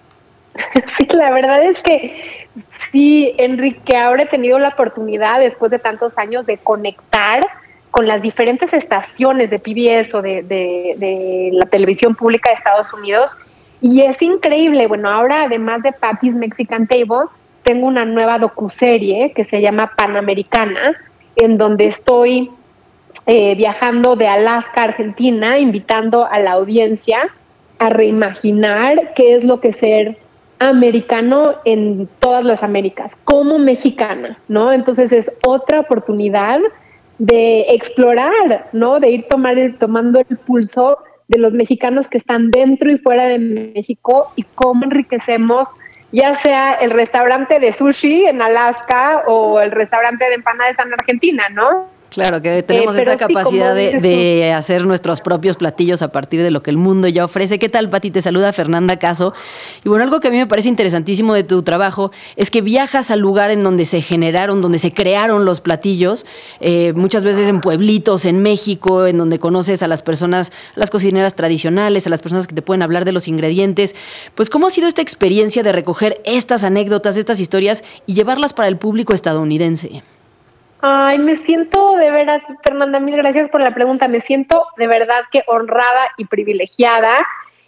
S4: Sí, la verdad es que sí, Enrique, ahora he tenido la oportunidad, después de tantos años, de conectar con las diferentes estaciones de P B S o de, de, de la televisión pública de Estados Unidos, y es increíble. Bueno, ahora además de Patty's Mexican Table, tengo una nueva docuserie que se llama Panamericana, en donde estoy eh, viajando de Alaska a Argentina, invitando a la audiencia a reimaginar qué es lo que es ser americano en todas las Américas, como mexicana, ¿no? Entonces es otra oportunidad de explorar, ¿no? De ir tomar el, tomando el pulso de los mexicanos que están dentro y fuera de México, y cómo enriquecemos ya sea el restaurante de sushi en Alaska o el restaurante de empanadas en Argentina, ¿no?
S16: Claro, que tenemos
S4: Eh,
S16: esta
S4: pero sí,
S16: capacidad
S4: como
S16: de,
S4: dices
S16: de hacer nuestros propios platillos a partir de lo que el mundo ya ofrece. ¿Qué tal, Patty? Te saluda Fernanda Caso. Y bueno, algo que a mí me parece interesantísimo de tu trabajo es que viajas al lugar en donde se generaron, donde se crearon los platillos, eh, muchas veces en pueblitos, en México, en donde conoces a las personas, a las cocineras tradicionales, a las personas que te pueden hablar de los ingredientes. Pues, ¿cómo ha sido esta experiencia de recoger estas anécdotas, estas historias y llevarlas para el público estadounidense?
S4: Ay, me siento de veras, Fernanda, mil gracias por la pregunta. Me siento de verdad que honrada y privilegiada.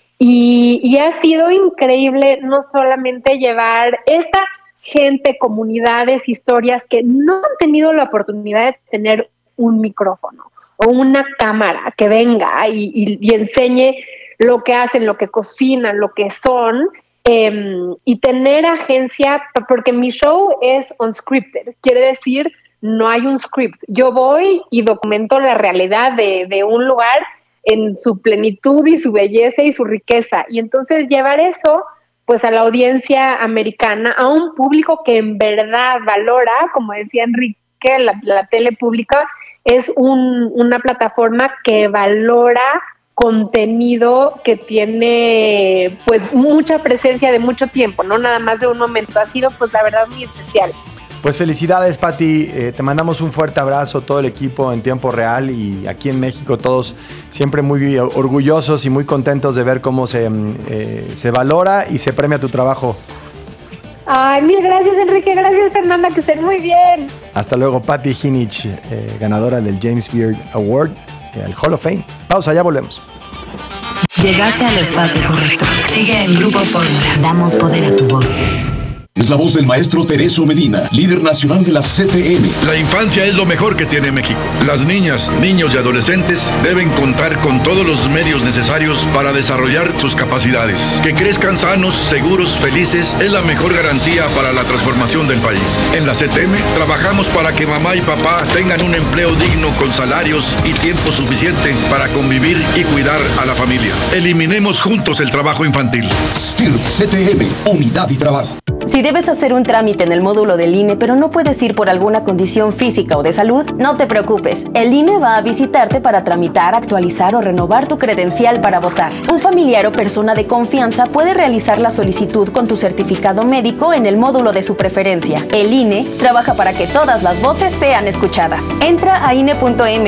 S4: Y, y ha sido increíble no solamente llevar esta gente, comunidades, historias que no han tenido la oportunidad de tener un micrófono o una cámara que venga y, y, y enseñe lo que hacen, lo que cocinan, lo que son. Eh, y tener agencia, porque mi show es unscripted, quiere decir no hay un script. Yo voy y documento la realidad de, de un lugar en su plenitud y su belleza y su riqueza. Y entonces llevar eso pues a la audiencia americana, a un público que en verdad valora, como decía Enrique, la, la tele pública es un, una plataforma que valora contenido que tiene pues mucha presencia de mucho tiempo, no nada más de un momento. Ha sido pues la verdad muy especial.
S2: Pues felicidades, Pati. Eh, te mandamos un fuerte abrazo, todo el equipo en tiempo real y aquí en México todos siempre muy orgullosos y muy contentos de ver cómo se, eh, se valora y se premia tu trabajo.
S4: Ay, mil gracias, Enrique. Gracias, Fernanda, que estén muy bien.
S2: Hasta luego, Pati Hinich, eh, ganadora del James Beard Award, eh, al Hall of Fame. Pausa, ya volvemos.
S3: Llegaste al espacio correcto. Sigue en Grupo Fórmula. Damos poder a tu voz.
S11: Es la voz del maestro Teresio Medina, líder nacional de la C T M.
S15: La infancia es lo mejor que tiene México. Las niñas, niños y adolescentes deben contar con todos los medios necesarios para desarrollar sus capacidades. Que crezcan sanos, seguros, felices es la mejor garantía para la transformación del país. En la C T M trabajamos para que mamá y papá tengan un empleo digno con salarios y tiempo suficiente para convivir y cuidar a la familia. Eliminemos juntos el trabajo infantil.
S11: S T I R P C T M, unidad y trabajo.
S17: Si debes hacer un trámite en el módulo del I N E, pero no puedes ir por alguna condición física o de salud, no te preocupes. El I N E va a visitarte para tramitar, actualizar o renovar tu credencial para votar. Un familiar o persona de confianza puede realizar la solicitud con tu certificado médico en el módulo de su preferencia. El I N E trabaja para que todas las voces sean escuchadas. Entra a I N E punto M